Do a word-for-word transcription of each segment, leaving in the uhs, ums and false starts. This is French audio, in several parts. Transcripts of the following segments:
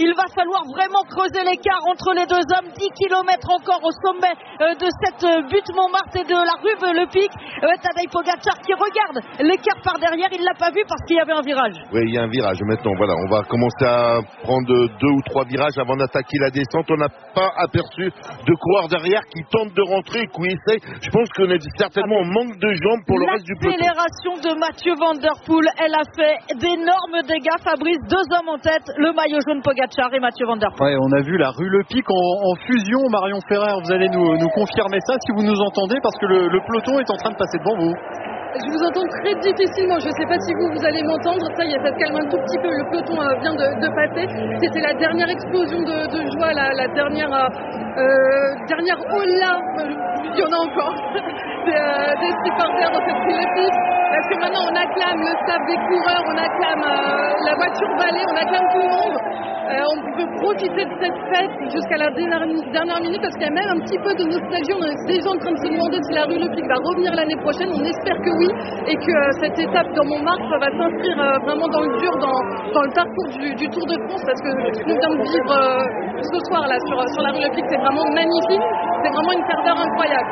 Il va falloir vraiment creuser l'écart entre les deux hommes. dix kilomètres encore au sommet euh, de cette euh, butte Montmartre et de la rue Le Pic. Euh, Tadej Pogačar qui regarde l'écart par derrière. Il l'a pas vu parce qu'il y avait un virage. Oui, il y a un virage. Maintenant, voilà, on va commencer à prendre deux ou trois virages avant d'attaquer la descente. On n'a pas aperçu de coureurs derrière qui tentent de rentrer et qui essaient. Je pense qu'on est certainement en manque de jambes pour le reste du peloton. L'accélération de Mathieu Van Der Poel, elle a fait d'énormes dégâts. Fabrice, deux hommes en tête, le maillot jaune Pogačar et Mathieu Van Der Poel. Ouais, on a vu la rue Le Pic en, en fusion. Marion Ferrer, vous allez nous, nous confirmer ça si vous nous entendez, parce que le, le peloton est en train de passer devant vous. Je vous entends très difficilement, je ne sais pas si vous, vous allez m'entendre. Ça y est, ça se calme un tout petit peu, le peloton euh, vient de, de passer. C'était la dernière explosion de, de joie, la, la dernière, euh, dernière hola, il y en a encore, des, euh, des supporters dans cette rue Le Pic. Parce que maintenant on acclame le staff des coureurs, on acclame euh, la voiture balai, on acclame tout le monde. Euh, on peut profiter de cette fête jusqu'à la dernière, dernière minute, parce qu'il y a même un petit peu de nostalgie. On est déjà en train de se demander si la rue Le Pic va revenir l'année prochaine. On espère que oui, et que euh, cette étape dans Montmartre va s'inscrire euh, vraiment dans le dur, dans, dans le parcours du, du Tour de France, parce que ce qu'on vient de vivre euh, ce soir là sur, sur la rue Le Pic, c'est vraiment magnifique. C'est vraiment une ferveur incroyable.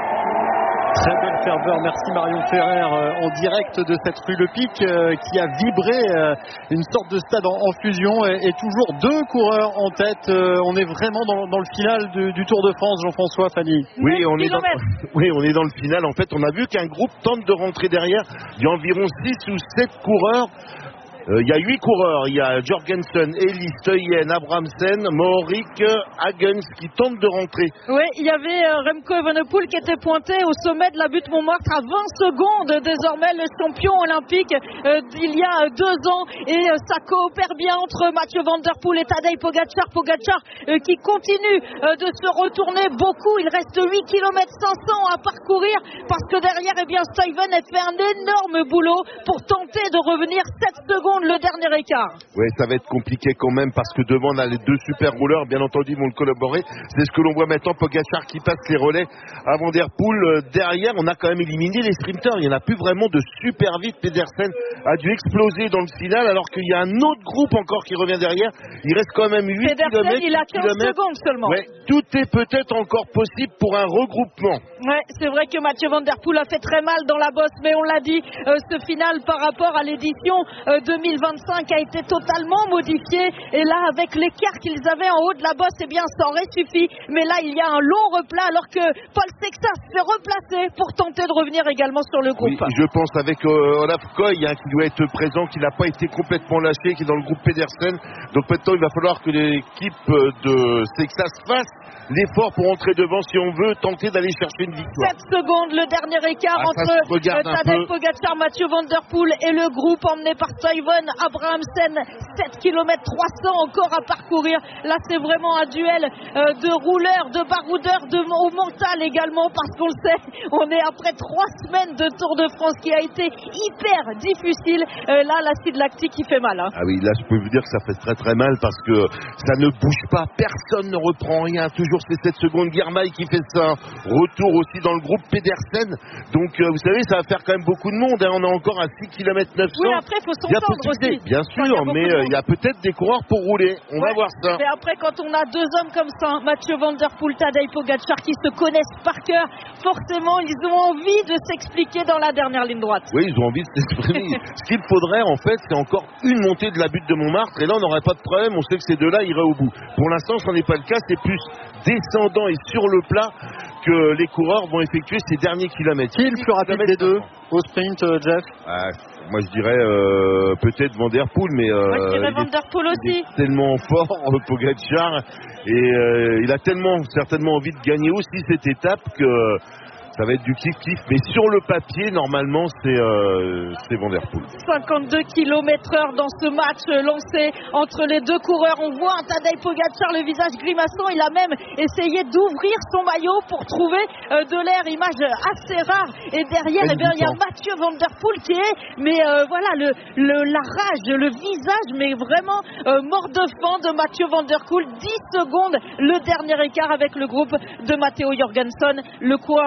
Très belle ferveur, merci Marion Ferrer euh, en direct de cette rue Le Pic euh, qui a vibré, euh, une sorte de stade en, en fusion, et, et toujours deux coureurs en tête. Euh, on est vraiment dans, dans le final du, du Tour de France, Jean-François, Fanny. Oui, on est dans, oui, on est dans le final. En fait, on a vu qu'un groupe tente de rentrer derrière. Il y a environ six ou sept coureurs. Il euh, y a huit coureurs, il y a Jorgensen, Elie, Stuyven, Abramsen, Mohoric, Hagens qui tentent de rentrer. Oui, il y avait euh, Remco Evenepoel qui était pointé au sommet de la butte Montmartre à vingt secondes, désormais le champion olympique euh, il y a deux ans, et euh, ça coopère bien entre Mathieu Van Der Poel et Tadej Pogačar. Pogačar euh, qui continue euh, de se retourner beaucoup. Il reste huit kilomètres cinq cents à parcourir, parce que derrière, eh bien, Stuyven a fait un énorme boulot pour tenter de revenir sept secondes le dernier écart. Oui, ça va être compliqué quand même, parce que devant on a les deux super rouleurs, bien entendu, ils vont le collaborer. C'est ce que l'on voit maintenant, Pogačar qui passe les relais à Van Der Poel. Derrière, on a quand même éliminé les sprinteurs. Il n'y en a plus vraiment de super vite. Pedersen a dû exploser dans le final, alors qu'il y a un autre groupe encore qui revient derrière. Il reste quand même huit kilomètres. Il a quinze secondes seulement. Ouais, tout est peut-être encore possible pour un regroupement. Ouais, c'est vrai que Mathieu Van Der Poel a fait très mal dans la bosse, mais on l'a dit, euh, ce final par rapport à l'édition euh, deux mille vingt-cinq a été totalement modifié, et là avec l'écart qu'ils avaient en haut de la bosse, eh bien ça aurait suffi, mais là il y a un long replat, alors que Paul Sexas s'est replacé pour tenter de revenir également sur le groupe. Oui, je pense avec euh, Olaf Koy hein, qui doit être présent, qui n'a pas été complètement lâché, qui est dans le groupe Pedersen. Donc maintenant il va falloir que l'équipe de Sexas fasse l'effort pour entrer devant si on veut tenter d'aller chercher une victoire. sept secondes le dernier écart ah, entre euh, Tadej Pogačar, Mathieu Van Der Poel et le groupe emmené par Stuyven, Abramsen. Sept kilomètres trois cents encore à parcourir. Là c'est vraiment un duel euh, de rouleurs, de baroudeurs, de au mental également, parce qu'on le sait, on est après trois semaines de Tour de France qui a été hyper difficile. Euh, là l'acide lactique qui fait mal. Hein. Ah oui, là je peux vous dire que ça fait très très mal, parce que ça ne bouge pas, personne ne reprend rien, toujours c'est sept secondes. Girmay qui fait ça, retour aussi dans le groupe Pedersen. Donc euh, vous savez, ça va faire quand même beaucoup de monde, hein. On est encore à six kilomètres neuf cents. Oui, après il faut s'entendre aussi. Bien sûr, enfin, mais il euh, y a peut-être des coureurs pour rouler, on ouais. va voir ça. Et après, quand on a deux hommes comme ça, Mathieu Van Der Poel, Tadej Pogačar, qui se connaissent par cœur, forcément ils ont envie de s'expliquer dans la dernière ligne droite. Oui, ils ont envie de s'exprimer. Ce qu'il faudrait en fait, c'est encore une montée de la butte de Montmartre, et là on n'aurait pas de problème, on sait que ces deux-là iraient au bout. Pour l'instant, ce n'est pas le cas, c'est plus descendant et sur le plat que les coureurs vont effectuer ces derniers kilomètres. Qui est le plus rapide des deux au sprint, euh, Jeff? ah, Moi je dirais euh, peut-être Van Der Poel, mais euh, moi je dirais Van Der Poel aussi. Il est tellement fort, Pogačar, et euh, il a tellement certainement envie de gagner aussi cette étape que ça va être du kiff-kiff, mais sur le papier, normalement, c'est euh, Van Der Poel. cinquante-deux kilomètres heure dans ce match lancé entre les deux coureurs. On voit un Tadej Pogačar, le visage grimaçant. Il a même essayé d'ouvrir son maillot pour trouver euh, de l'air, image assez rare. Et derrière, eh bien, il y a Mathieu Van Der Poel qui est, mais euh, voilà, le, le, la rage, le visage, mais vraiment euh, mort de faim de Mathieu Van Der Poel. dix secondes, le dernier écart avec le groupe de Matteo Jorgensen, le coureur de la Visma.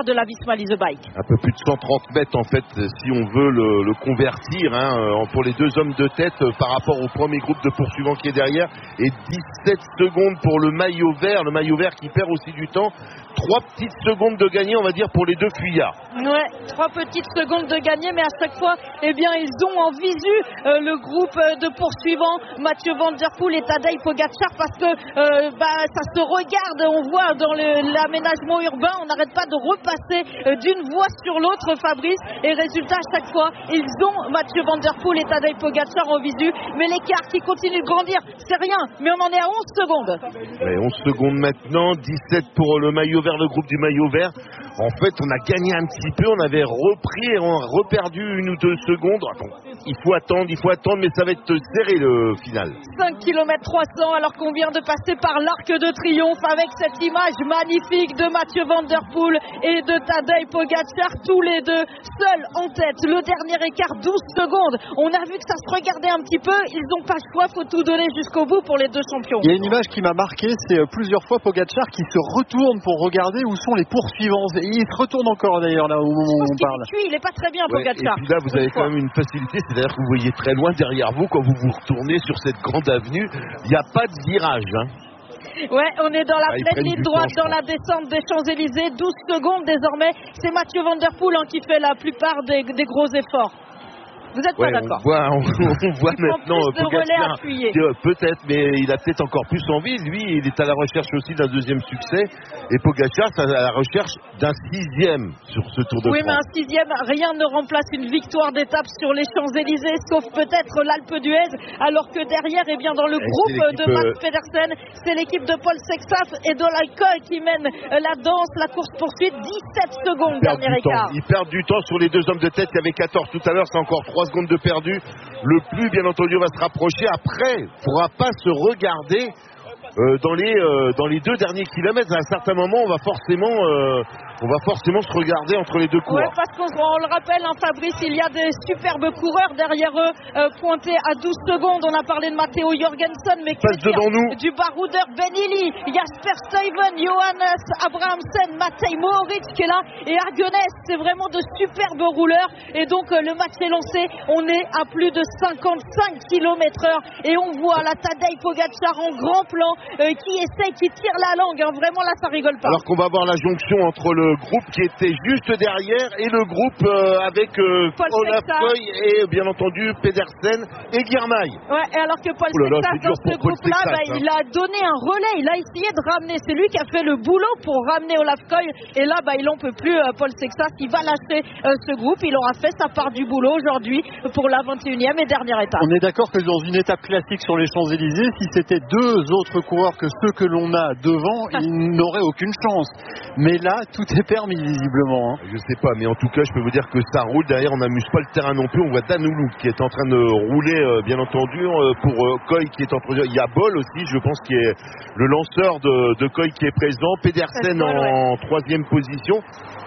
Mali The Bike. Un peu plus de cent trente mètres en fait, si on veut le, le convertir hein, pour les deux hommes de tête euh, par rapport au premier groupe de poursuivants qui est derrière. Et dix-sept secondes pour le maillot vert, le maillot vert qui perd aussi du temps. Trois petites secondes de gagné, on va dire, pour les deux fuyards. Ouais, trois petites secondes de gagné, mais à chaque fois, eh bien, ils ont en visu euh, le groupe de poursuivants, Mathieu Van Der Poel et Tadej Pogačar, parce que euh, bah, ça se regarde, on voit dans le, l'aménagement urbain, on n'arrête pas de repasser euh, d'une voie sur l'autre, Fabrice, et résultat, à chaque fois, ils ont Mathieu Van Der Poel et Tadej Pogačar en visu, mais l'écart qui continue de grandir, c'est rien, mais on en est à onze secondes. Ouais, onze secondes maintenant, dix-sept pour le maillot vert, le groupe du maillot vert. En fait, on a gagné un petit peu, on avait repris et on a reperdu une ou deux secondes. Attends, il faut attendre, il faut attendre, mais ça va être serré le final. cinq kilomètres trois cents alors qu'on vient de passer par l'Arc de Triomphe avec cette image magnifique de Mathieu Van Der Poel et de Tadej Pogačar, tous les deux seuls en tête. Le dernier écart, douze secondes. On a vu que ça se regardait un petit peu, ils n'ont pas le choix, faut tout donner jusqu'au bout pour les deux champions. Il y a une image qui m'a marqué, c'est plusieurs fois Pogačar qui se retourne pour regarder où sont les poursuivants. Et il se retourne encore d'ailleurs là où on parle. Il n'est pas très bien ouais, Pogačar. Et puis là vous avez quand même une facilité, c'est-à-dire que vous voyez très loin derrière vous quand vous vous retournez sur cette grande avenue. Il n'y a pas de virage. Hein. Ouais, on est dans la ah, pleine ligne droite dans la descente des Champs-Élysées. douze secondes désormais. C'est Mathieu Van Der Poel hein, qui fait la plupart des, des gros efforts. Vous n'êtes ouais, pas d'accord? On voit, on, on voit maintenant Pogačar, peut-être, mais il a peut-être encore plus envie. Lui, il est à la recherche aussi d'un deuxième succès. Et Pogačar, c'est à la recherche d'un sixième sur ce Tour de oui, France. Oui, mais un sixième, rien ne remplace une victoire d'étape sur les Champs-Élysées, sauf peut-être l'Alpe d'Huez. Alors que derrière, eh bien, dans le et groupe de Mats Pedersen, c'est l'équipe de Paul Sexas et de l'alcool qui mène la danse, la course-poursuite. dix-sept secondes, dernier écart. Ils perdent du temps sur les deux hommes de tête. Il y avait quatorze tout à l'heure, c'est encore trois secondes de perdu. Le plus, bien entendu, va se rapprocher. Après, il ne pourra pas se regarder euh, dans, les, euh, dans les deux derniers kilomètres. À un certain moment, on va forcément, euh, on va forcément se regarder entre les deux coureurs. Oui, parce qu'on on le rappelle, hein, Fabrice, il y a des superbes coureurs derrière eux, euh, pointés à douze secondes. On a parlé de Matteo Jorgensen, mais passe devant nous du baroudeur Benili, Jasper Stuyven, Johannes Abrahamsen, Matej Mohoric qui est là, et Argenès. C'est vraiment de superbes rouleurs. Et donc, euh, le match est lancé. On est à plus de cinquante-cinq kilomètres heure. Et on voit la Tadej Pogačar en grand plan euh, qui essaye, qui tire la langue. Hein. Vraiment, là, ça rigole pas. Alors qu'on va voir la jonction entre le groupe qui était juste derrière et le groupe euh, avec euh, Olaf Koy et bien entendu Pedersen et Girmay. Ouais, et alors que Paul Sexas dans ce groupe-là, bah, hein. il a donné un relais, il a essayé de ramener, c'est lui qui a fait le boulot pour ramener Olaf Koy et là bah, il n'en peut plus, euh, Paul Sexas, il va lâcher euh, ce groupe, il aura fait sa part du boulot aujourd'hui pour la vingt et unième et dernière étape. On est d'accord que dans une étape classique sur les Champs-Élysées, si c'était deux autres coureurs que ceux que l'on a devant, ils n'auraient aucune chance. Mais là, tout est permis visiblement. Hein. Je sais pas, mais en tout cas, je peux vous dire que ça roule. Derrière, on n'amuse pas le terrain non plus. On voit Danoulou qui est en train de rouler, euh, bien entendu, euh, pour euh, Koy qui est en train de... Il y a Boll aussi, je pense, qui est le lanceur de, de Koy qui est présent. Pedersen en, ouais. en troisième position.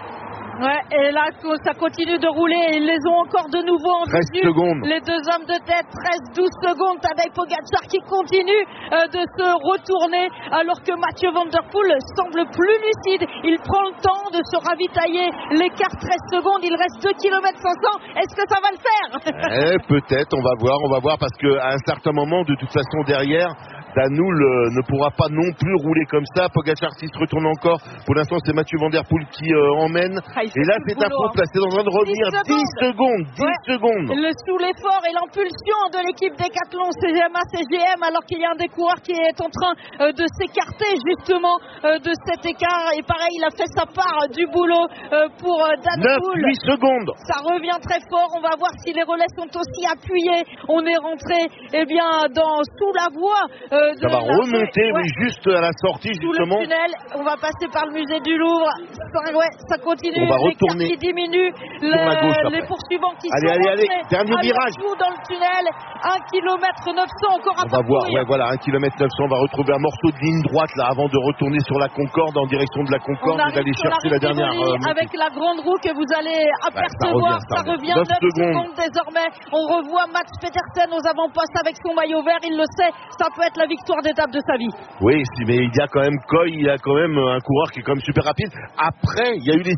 Ouais, et là, ça continue de rouler. Ils les ont encore de nouveau en treize secondes. Les deux hommes de tête, treize douze secondes. Tadej Pogačar qui continue euh, de se retourner alors que Mathieu Van Der Poel semble plus lucide. Il prend le temps de se ravitailler. L'écart treize secondes. Il reste deux kilomètres cinq cents. Est-ce que ça va le faire? eh, Peut-être, on va voir, on va voir parce qu'à un certain moment, de toute façon, derrière, Danoul euh, ne pourra pas non plus rouler comme ça. Pogačar s'il se retourne encore. Pour l'instant, c'est Mathieu Van Der Poel qui euh, emmène. Ah, et là, c'est à fond, là, c'est en train de revenir. dix secondes, dix ouais. secondes. Le sous l'effort et l'impulsion de l'équipe Decathlon C G M A C G M, alors qu'il y a un des coureurs qui est en train euh, de s'écarter justement euh, de cet écart. Et pareil, il a fait sa part du boulot euh, pour euh, Danoul. neuf huit secondes. Ça revient très fort. On va voir si les relais sont aussi appuyés. On est rentré, eh bien, dans sous la voie. Euh, ça va remonter, ouais. oui, juste à la sortie, sous justement. Le tunnel, on va passer par le musée du Louvre. Ça, ouais, ça continue. On va retourner. Qui diminue. Le, la gauche, les poursuivants qui allez, sont allez, allez, dernier virage. Dans le tunnel, un kilomètre neuf cents encore à On va voir, ouais, voilà, un kilomètre neuf cents. On va retrouver un morceau de ligne droite là avant de retourner sur la Concorde, en direction de la Concorde et d'aller chercher la dernière. Euh, avec la grande roue que vous allez apercevoir, ouais, ça revient, ça revient neuf secondes désormais. On revoit Mats Pedersen aux avant-postes avec son maillot vert. Il le sait, ça peut être la victoire d'étape de sa vie. Oui, mais il y a quand même Koy, il y a quand même un coureur qui est quand même super rapide. Après, il y a eu les efforts pour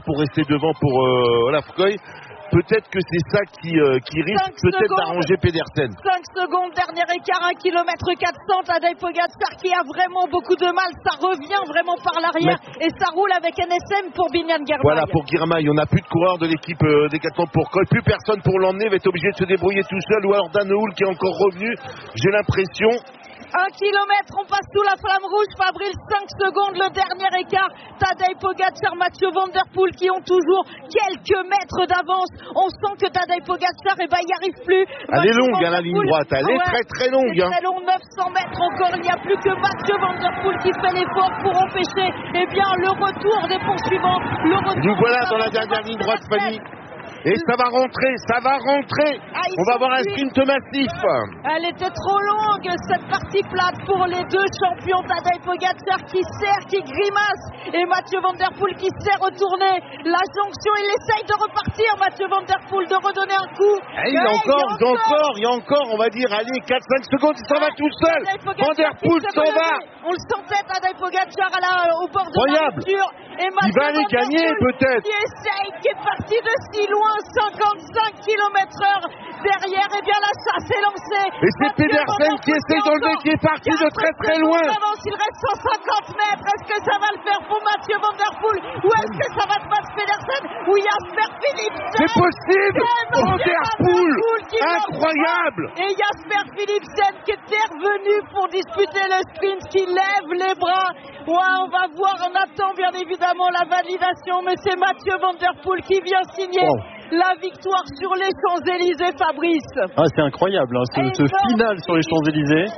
pour rester devant pour euh, Lafcoy. Peut-être que c'est ça qui, euh, qui risque peut-être d'arranger Pedersen. cinq secondes, dernier écart, un kilomètre quatre cents. Tadej Pogačar qui a vraiment beaucoup de mal. Ça revient vraiment par l'arrière. Mais... et ça roule avec N S M pour Biniam Girmay. Voilà, pour Girmay. On n'a plus de coureur de l'équipe euh, Decathlon pour Coy. Plus personne pour l'emmener. Il va être obligé de se débrouiller tout seul. Ou alors Dan Hull qui est encore revenu. J'ai l'impression. Un kilomètre, on passe sous la flamme rouge. Fabrice, cinq secondes, le dernier écart. Tadej Pogačar, Mathieu Van Der Poel qui ont toujours quelques mètres d'avance. On sent que Tadej Pogačar, eh ben, il n'y arrive plus. Elle Mathieu est longue, hein, la ligne droite. Elle ah ouais, est très très longue. C'est hein. très long, neuf cents mètres encore. Il n'y a plus que Mathieu Van Der Poel qui fait l'effort pour empêcher eh bien, le retour des poursuivants. Le retour Nous voilà dans la dernière ligne droite, Fanny. Et ça va rentrer, ça va rentrer. Ah, on va avoir un sprint massif. Elle était trop longue, cette partie plate pour les deux champions. Tadej Pogačar qui serre, qui grimace. Et Mathieu Van Der Poel qui sait retourner la jonction. Il essaye de repartir, Mathieu Van Der Poel, de redonner un coup. Et il y a encore, il y a encore, il y a encore, on va dire, allez, quatre cinq secondes, il s'en va tout seul. Van Der Poel s'en va. On le sentait, Tadej Pogačar au bord de Incroyable. la voiture. Et il va aller gagner peut-être. Qui essaye, qui est parti de si loin, cinquante-cinq kilomètres heure derrière. Et bien là, ça s'est lancé. Et c'est Pedersen qui essaye d'enlever, qui est parti de très très loin. Il reste cent cinquante mètres. Est-ce que ça va le faire pour Mathieu Van Der Poel ou est-ce que ça va te battre Pedersen ou Jasper Philipsen? C'est possible. Van Der Poel, incroyable. Et Jasper Philipsen qui est revenu pour disputer le sprint, qui lève les bras. Ouais, on va voir, on attend bien évidemment la validation, mais c'est Mathieu Van Der Poel qui vient signer oh. la victoire sur les Champs-Élysées, Fabrice. Ah, c'est incroyable, hein, ce, ce final sur les Champs-Élysées.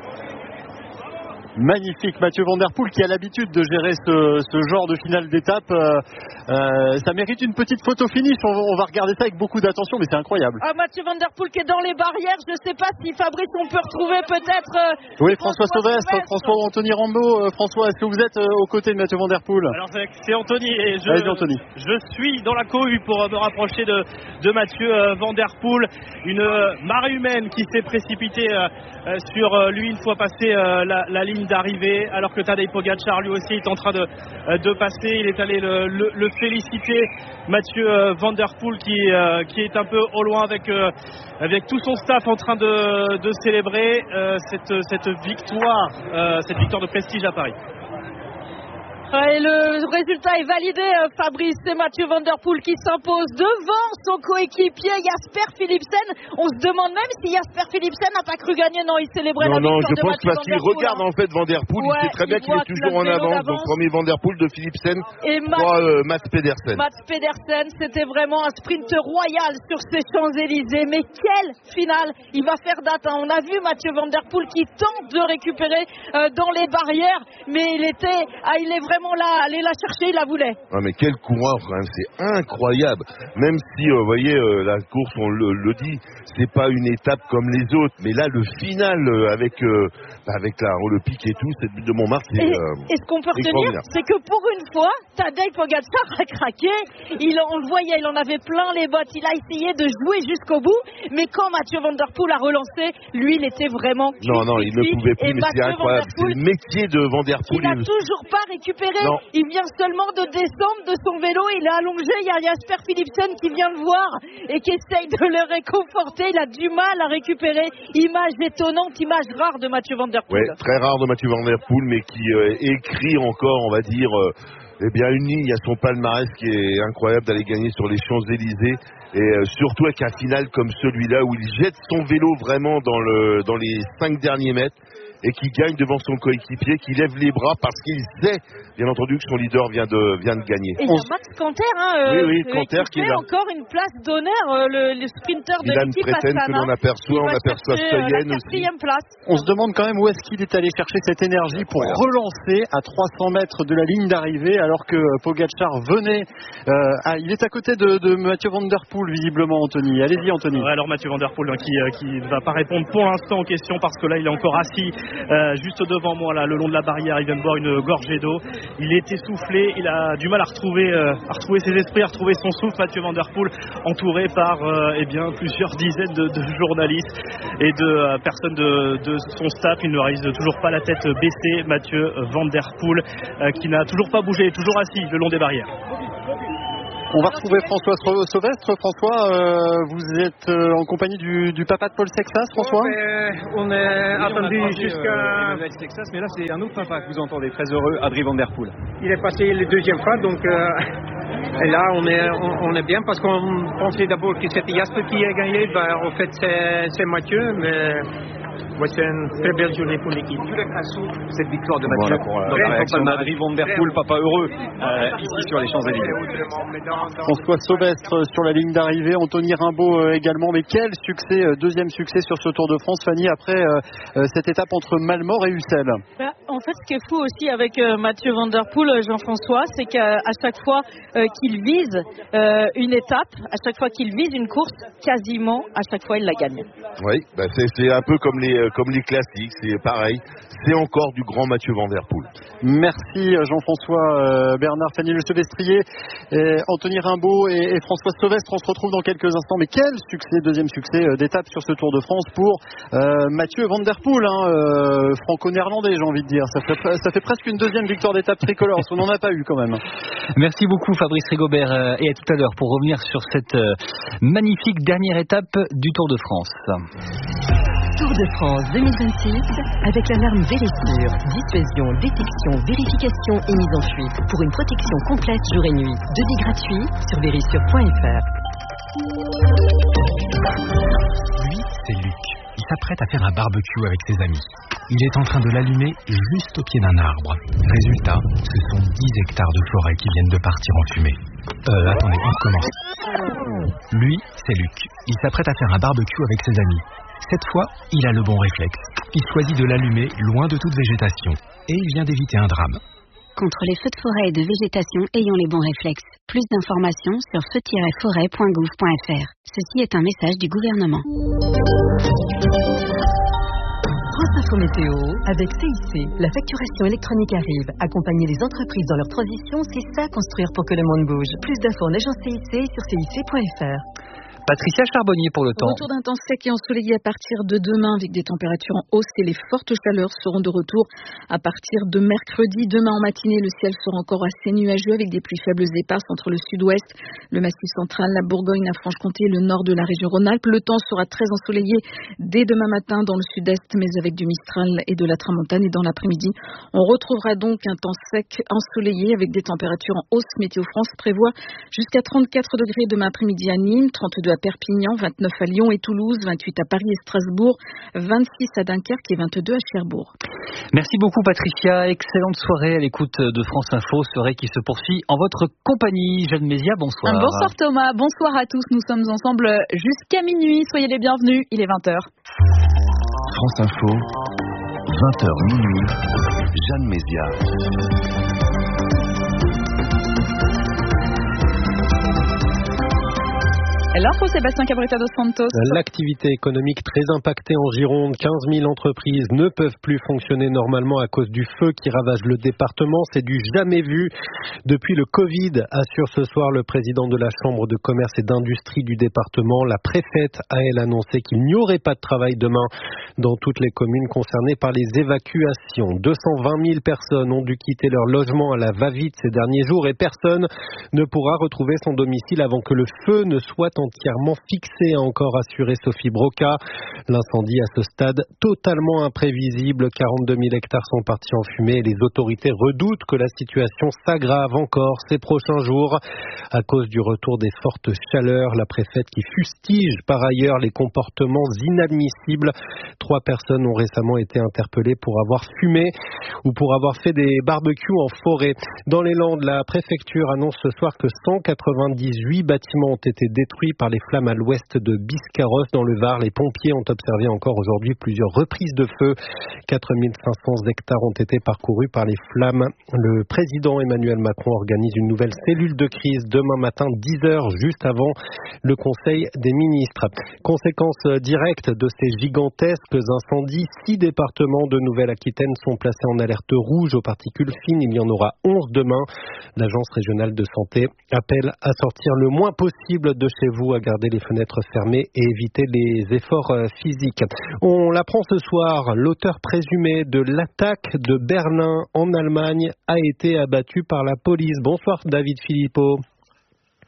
Magnifique, Mathieu Van Der Poel qui a l'habitude de gérer ce, ce genre de finale d'étape. Euh, euh, ça mérite une petite photo finish. On, on va regarder ça avec beaucoup d'attention, mais c'est incroyable. Ah, Mathieu Van Der Poel qui est dans les barrières. Je ne sais pas si Fabrice, on peut retrouver peut-être. Euh, oui, François Sauvestre, François ou Anthony Rambaud. Euh, François, est-ce que vous êtes euh, aux côtés de Mathieu Van Der Poel? Alors c'est Anthony et je, Allez, Anthony. je suis dans la cohue pour me rapprocher de, de Mathieu euh, Van Der Poel. Une euh, marée humaine qui s'est précipitée euh, euh, sur euh, lui une fois passé euh, la, la ligne d'arrivée. Alors que Tadej Pogačar lui aussi est en train de, de passer, il est allé le, le, le féliciter, Mathieu Van Der Poel qui, euh, qui est un peu au loin avec, euh, avec tout son staff en train de, de célébrer euh, cette, cette victoire, euh, cette victoire de prestige à Paris. Et le résultat est validé, Fabrice. C'est Mathieu Van Der Poel qui s'impose devant son coéquipier Jasper Philipsen. On se demande même si Jasper Philipsen n'a pas cru gagner. Non, il célébrait non, la victoire non, je de pense Mathieu parce qu'il regarde en fait Van Der Poel. Ouais, il sait très bien qu'il est toujours en avance. Donc premier Van Der Poel de Philipsen, et trois euh, Mats Pedersen. Mats Pedersen, c'était vraiment un sprint royal sur ces Champs-Élysées. Mais quelle finale! Il va faire date. Hein. On a vu Mathieu Van Der Poel qui tente de récupérer euh, dans les barrières, mais il était, ah, il est vraiment là, aller la chercher, il la voulait. Ah mais quel coureur quand même, c'est incroyable. Même si, euh, vous voyez, euh, la course, on le, le dit, c'est pas une étape comme les autres, mais là, le final euh, avec euh, avec la le pic et tout, cette butte de Montmartre, c'est. Et, euh, et ce qu'on peut retenir, c'est que pour une fois, Tadej Pogačar a craqué. Il, on le voyait, il en avait plein les bottes. Il a essayé de jouer jusqu'au bout, mais quand Mathieu Van Der Poel a relancé, lui, il était vraiment. Non, non, il ne pouvait plus. Mais c'est incroyable. C'est le métier de Van Der Poel. Il n'a toujours pas récupéré. Non. Il vient seulement de descendre de son vélo, il est allongé, il y a Jasper Philipsen qui vient le voir et qui essaye de le réconforter. Il a du mal à récupérer. Image étonnante, image rare de Mathieu Van Der Poel. Oui, très rare de Mathieu Van Der Poel, mais qui euh, écrit encore, on va dire, euh, eh bien une ligne à son palmarès qui est incroyable d'aller gagner sur les Champs-Élysées. Et euh, surtout avec un final comme celui-là où il jette son vélo vraiment dans, le, dans les cinq derniers mètres et qui gagne devant son coéquipier, qui lève les bras parce qu'il sait, bien entendu, que son leader vient de, vient de gagner. Et il y a Max Canter, hein, euh, oui, oui, Canter qui, qui fait encore une place d'honneur, euh, le, le sprinter de l'équipe Astana. Que l'on aperçoit, on aperçoit Stuyven aussi. Place. On se demande quand même où est-ce qu'il est allé chercher cette énergie pour relancer à trois cents mètres de la ligne d'arrivée, alors que Pogačar venait. Euh, ah, il est à côté de, de Mathieu Van Der Poel, visiblement, Anthony. Allez-y, Anthony. Ouais, alors Mathieu Van Der Poel hein, qui euh, qui va pas répondre pour l'instant aux questions parce que là il est encore assis euh, juste devant moi là, le long de la barrière. Il vient de boire une gorgée d'eau. Il est essoufflé. Il a du mal à retrouver euh, à retrouver ses esprits, à retrouver son souffle. Mathieu Van Der Poel, entouré par euh, eh bien plusieurs dizaines de, de journalistes et de euh, personnes de, de son staff. Il ne réalise toujours pas la tête baissée. Mathieu Van Der Poel euh, qui n'a toujours pas bougé, toujours assis le long des barrières. On va retrouver François Sauvestre. François, euh, vous êtes euh, en compagnie du, du papa de Paul Sexas, François? Ouais, ben, On est oui, attendu on jusqu'à... Euh, Sexas, mais là c'est un autre papa que vous entendez, très heureux, Adrien Van Der Poel. Il est passé la deuxième fois, donc... Euh... Et là, on est, on, on est bien parce qu'on pensait d'abord que c'était Jasper qui a gagné. Ben, en fait, c'est, c'est Mathieu, mais ouais, c'est une très belle journée pour l'équipe. Cette victoire de Mathieu, voilà pour euh, la réaction d'Adrien Van Der Poel, papa heureux, euh, ici sur les Champs-Élysées. François Sauvestre sur la ligne d'arrivée, Anthony Rimbaud euh, également. Mais quel succès, euh, deuxième succès sur ce Tour de France, Fanny, après euh, euh, cette étape entre Malmort et Ussel. Bah, en fait, ce qui est fou aussi avec euh, Mathieu Van Der Poel, Jean-François, c'est qu'à chaque fois euh, qu'il vise euh, une étape, à chaque fois qu'il vise une course, quasiment à chaque fois il la gagne. Oui, bah c'est, c'est un peu comme les, comme les classiques, c'est pareil. C'est encore du grand Mathieu Van Der Poel. Merci Jean-François, euh, Bernard, Fanny Le Sevestrier, et Anthony Rimbaud et, et François Sauvestre. On se retrouve dans quelques instants. Mais quel succès, deuxième succès euh, d'étape sur ce Tour de France pour euh, Mathieu Van Der Poel, hein, euh, franco-néerlandais, j'ai envie de dire. Ça fait, ça fait presque une deuxième victoire d'étape tricolore, on n'en a pas eu quand même. Merci beaucoup Fabrice Rigobert, euh, et à tout à l'heure pour revenir sur cette euh, magnifique dernière étape du Tour de France. Tour de France deux mille vingt-six avec l'alarme Vérissure. Dissuasion, détection, vérification et mise en fuite pour une protection complète jour et nuit. Devis gratuit sur vérissure point f r. Lui, c'est Luc. Il s'apprête à faire un barbecue avec ses amis. Il est en train de l'allumer juste au pied d'un arbre. Résultat, ce sont dix hectares de forêt qui viennent de partir en fumée. Euh, attendez, on recommence. Lui, c'est Luc. Il s'apprête à faire un barbecue avec ses amis. Cette fois, il a le bon réflexe. Il choisit de l'allumer loin de toute végétation. Et il vient d'éviter un drame. Contre les feux de forêt et de végétation, ayons les bons réflexes. Plus d'informations sur feu tiret forêt point gouv point f r. Ceci est un message du gouvernement. France Info Météo, avec C I C, la facturation électronique arrive. Accompagner les entreprises dans leur transition, c'est ça construire pour que le monde bouge. Plus d'infos en agence C I C sur c i c point f r. Patricia Charbonnier pour le temps. Retour d'un temps sec et ensoleillé à partir de demain avec des températures en hausse et les fortes chaleurs seront de retour à partir de mercredi. Demain en matinée, le ciel sera encore assez nuageux avec des pluies faibles éparses entre le sud-ouest, le massif central, la Bourgogne, la Franche-Comté et le nord de la région Rhône-Alpes. Le temps sera très ensoleillé dès demain matin dans le sud-est, mais avec du Mistral et de la Tramontane. Et dans l'après-midi, on retrouvera donc un temps sec ensoleillé avec des températures en hausse. Météo France prévoit jusqu'à trente-quatre degrés demain après-midi à Nîmes, trente-deux à Perpignan, vingt-neuf à Lyon et Toulouse, vingt-huit à Paris et Strasbourg, vingt-six à Dunkerque et vingt-deux à Cherbourg. Merci beaucoup Patricia, excellente soirée à l'écoute de France Info, soirée qui se poursuit en votre compagnie. Jeanne Mézia, bonsoir. Bonsoir Thomas, bonsoir à tous, nous sommes ensemble jusqu'à minuit, soyez les bienvenus, il est vingt heures. France Info, vingt heures minuit, Jeanne Mézia. L'info, Sébastien Cabrita dos Santos. L'activité économique très impactée en Gironde. quinze mille entreprises ne peuvent plus fonctionner normalement à cause du feu qui ravage le département. C'est du jamais vu depuis le Covid, assure ce soir le président de la Chambre de commerce et d'industrie du département. La préfète a, elle, annoncé qu'il n'y aurait pas de travail demain dans toutes les communes concernées par les évacuations. deux cent vingt mille personnes ont dû quitter leur logement à la va-vite ces derniers jours et personne ne pourra retrouver son domicile avant que le feu ne soit entièrement fixé, a encore assuré Sophie Broca. L'incendie à ce stade totalement imprévisible. quarante-deux mille hectares sont partis en fumée et les autorités redoutent que la situation s'aggrave encore ces prochains jours à cause du retour des fortes chaleurs. La préfète qui fustige par ailleurs les comportements inadmissibles. Trois personnes ont récemment été interpellées pour avoir fumé ou pour avoir fait des barbecues en forêt. Dans les Landes, la préfecture annonce ce soir que cent quatre-vingt-dix-huit bâtiments ont été détruits par les flammes à l'ouest de Biscarrosse dans le Var. Les pompiers ont observé encore aujourd'hui plusieurs reprises de feu. quatre mille cinq cents hectares ont été parcourus par les flammes. Le président Emmanuel Macron organise une nouvelle cellule de crise demain matin, dix heures, juste avant le Conseil des ministres. Conséquence directe de ces gigantesques incendies, six départements de Nouvelle-Aquitaine sont placés en alerte rouge aux particules fines. Il y en aura onze demain. L'Agence régionale de santé appelle à sortir le moins possible de chez vous, à garder les fenêtres fermées et éviter les efforts physiques. On l'apprend ce soir, l'auteur présumé de l'attaque de Berlin en Allemagne a été abattu par la police. Bonsoir David Philippot.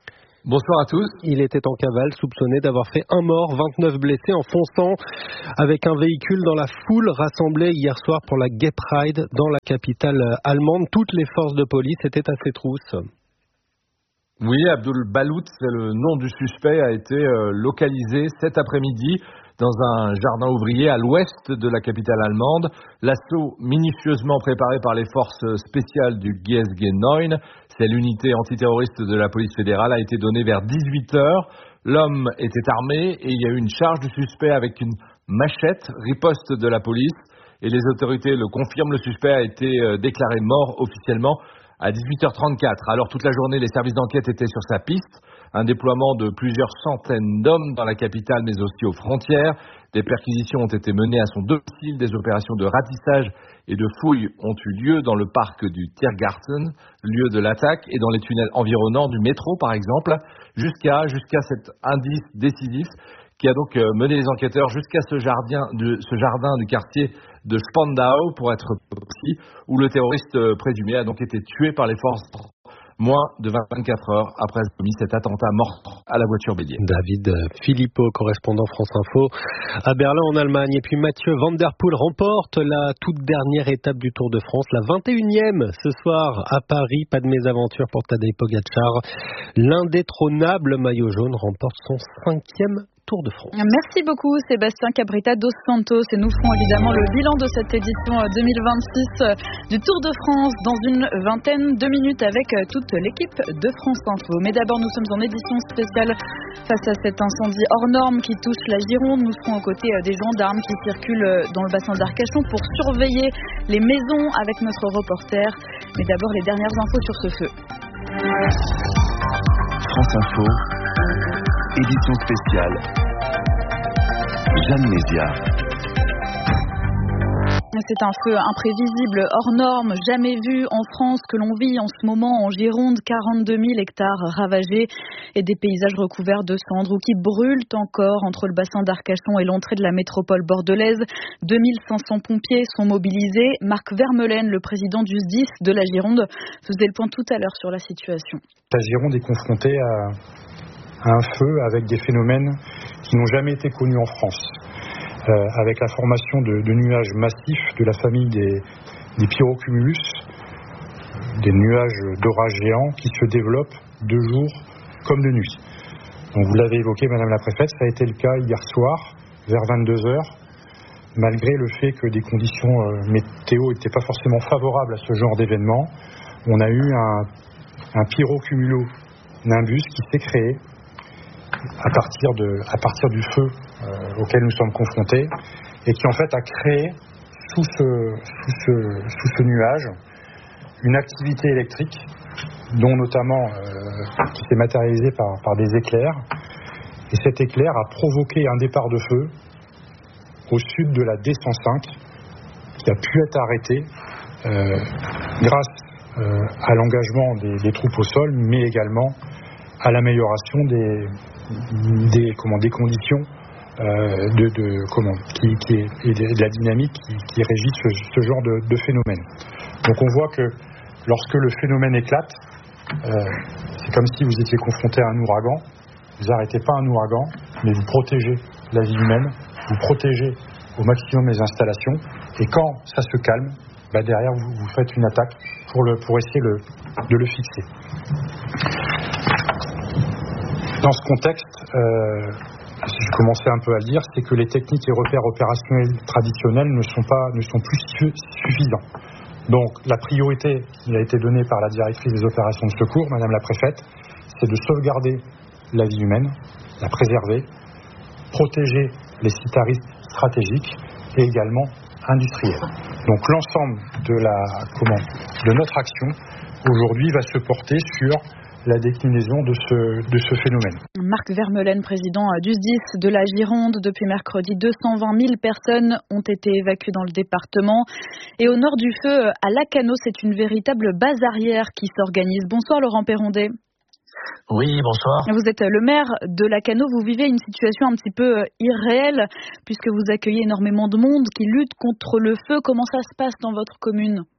Bonsoir à tous. Il était en cavale, soupçonné d'avoir fait un mort, vingt-neuf blessés en fonçant avec un véhicule dans la foule rassemblée hier soir pour la Gay Pride dans la capitale allemande. Toutes les forces de police étaient à ses trousses. Oui, Abdul Balout, c'est le nom du suspect, a été euh, localisé cet après-midi dans un jardin ouvrier à l'ouest de la capitale allemande. L'assaut minutieusement préparé par les forces spéciales du G S G neuf, c'est l'unité antiterroriste de la police fédérale, a été donné vers dix-huit heures. L'homme était armé et il y a eu une charge du suspect avec une machette, riposte de la police. Et les autorités le confirment, le suspect a été déclaré mort officiellement à dix-huit heures trente-quatre. Alors toute la journée, les services d'enquête étaient sur sa piste. Un déploiement de plusieurs centaines d'hommes dans la capitale, mais aussi aux frontières. Des perquisitions ont été menées à son domicile. Des opérations de ratissage et de fouilles ont eu lieu dans le parc du Tiergarten, lieu de l'attaque, et dans les tunnels environnants du métro, par exemple, jusqu'à, jusqu'à cet indice décisif qui a donc mené les enquêteurs jusqu'à ce jardin, de, ce jardin du quartier de Spandau, pour être précis, où le terroriste présumé a donc été tué par les forces moins de vingt-quatre heures après avoir commis cet attentat mort à la voiture bélier. David Philippot, correspondant France Info à Berlin en Allemagne. Et puis Mathieu Van Der Poel remporte la toute dernière étape du Tour de France, la vingt et unième ce soir à Paris. Pas de mésaventure pour Tadej Pogačar. L'indétrônable maillot jaune remporte son cinquième Tour de France. Merci beaucoup Sébastien Cabrita dos Santos, et nous ferons évidemment le bilan de cette édition deux mille vingt-six du Tour de France dans une vingtaine de minutes avec toute l'équipe de France Info. Mais d'abord, nous sommes en édition spéciale face à cet incendie hors norme qui touche la Gironde. Nous serons aux côtés des gendarmes qui circulent dans le bassin d'Arcachon pour surveiller les maisons avec notre reporter. Mais d'abord, les dernières infos sur ce feu. France Info, édition spéciale, Jeanne Mézia. C'est un feu imprévisible, hors norme, jamais vu en France, que l'on vit en ce moment en Gironde. quarante-deux mille hectares ravagés et des paysages recouverts de cendres ou qui brûlent encore entre le bassin d'Arcachon et l'entrée de la métropole bordelaise. deux mille cinq cents pompiers sont mobilisés. Marc Vermeulen, le président du S D I S de la Gironde, faisait le point tout à l'heure sur la situation. La Gironde est confrontée à, à un feu avec des phénomènes qui n'ont jamais été connus en France. Euh, avec la formation de, de nuages massifs de la famille des, des pyrocumulus, des nuages d'orage géants qui se développent de jour comme de nuit. Donc vous l'avez évoqué, Madame la Préfète, ça a été le cas hier soir, vers vingt-deux heures, malgré le fait que des conditions euh, météo n'étaient pas forcément favorables à ce genre d'événement. On a eu un, un pyrocumulo-nimbus qui s'est créé à partir, de, à partir du feu euh, auquel nous sommes confrontés, et qui en fait a créé sous ce, sous ce, sous ce nuage une activité électrique, dont notamment euh, qui s'est matérialisée par, par des éclairs, et cet éclair a provoqué un départ de feu au sud de la D cent cinq, qui a pu être arrêté euh, grâce euh, à l'engagement des, des troupes au sol, mais également à l'amélioration des des comment des conditions euh, de, de comment qui, qui est, et de, de la dynamique qui, qui régit ce, ce genre de, de phénomène. Donc on voit que lorsque le phénomène éclate, euh, c'est comme si vous étiez confronté à un ouragan. Vous n'arrêtez pas un ouragan, mais vous protégez la vie humaine, vous protégez au maximum les installations, et quand ça se calme, bah derrière vous, vous faites une attaque pour le pour essayer le, de le fixer. Dans ce contexte, euh, je commençais un peu à le dire, c'est que les techniques et repères opérationnels traditionnels ne sont pas, ne sont plus suffisants. Donc, la priorité qui a été donnée par la directrice des opérations de secours, Madame la Préfète, c'est de sauvegarder la vie humaine, la préserver, protéger les sites à risque stratégiques et également industriels. Donc, l'ensemble de la, comment, de notre action aujourd'hui va se porter sur la déclinaison de ce, de ce phénomène. Marc Vermeulen, président du S D I S de la Gironde. Depuis mercredi, deux cent vingt mille personnes ont été évacuées dans le département. Et au nord du feu, à Lacanau, c'est une véritable base arrière qui s'organise. Bonsoir Laurent Perrondet. Oui, bonsoir. Vous êtes le maire de Lacanau. Vous vivez une situation un petit peu irréelle puisque vous accueillez énormément de monde qui lutte contre le feu. Comment ça se passe dans votre commune ?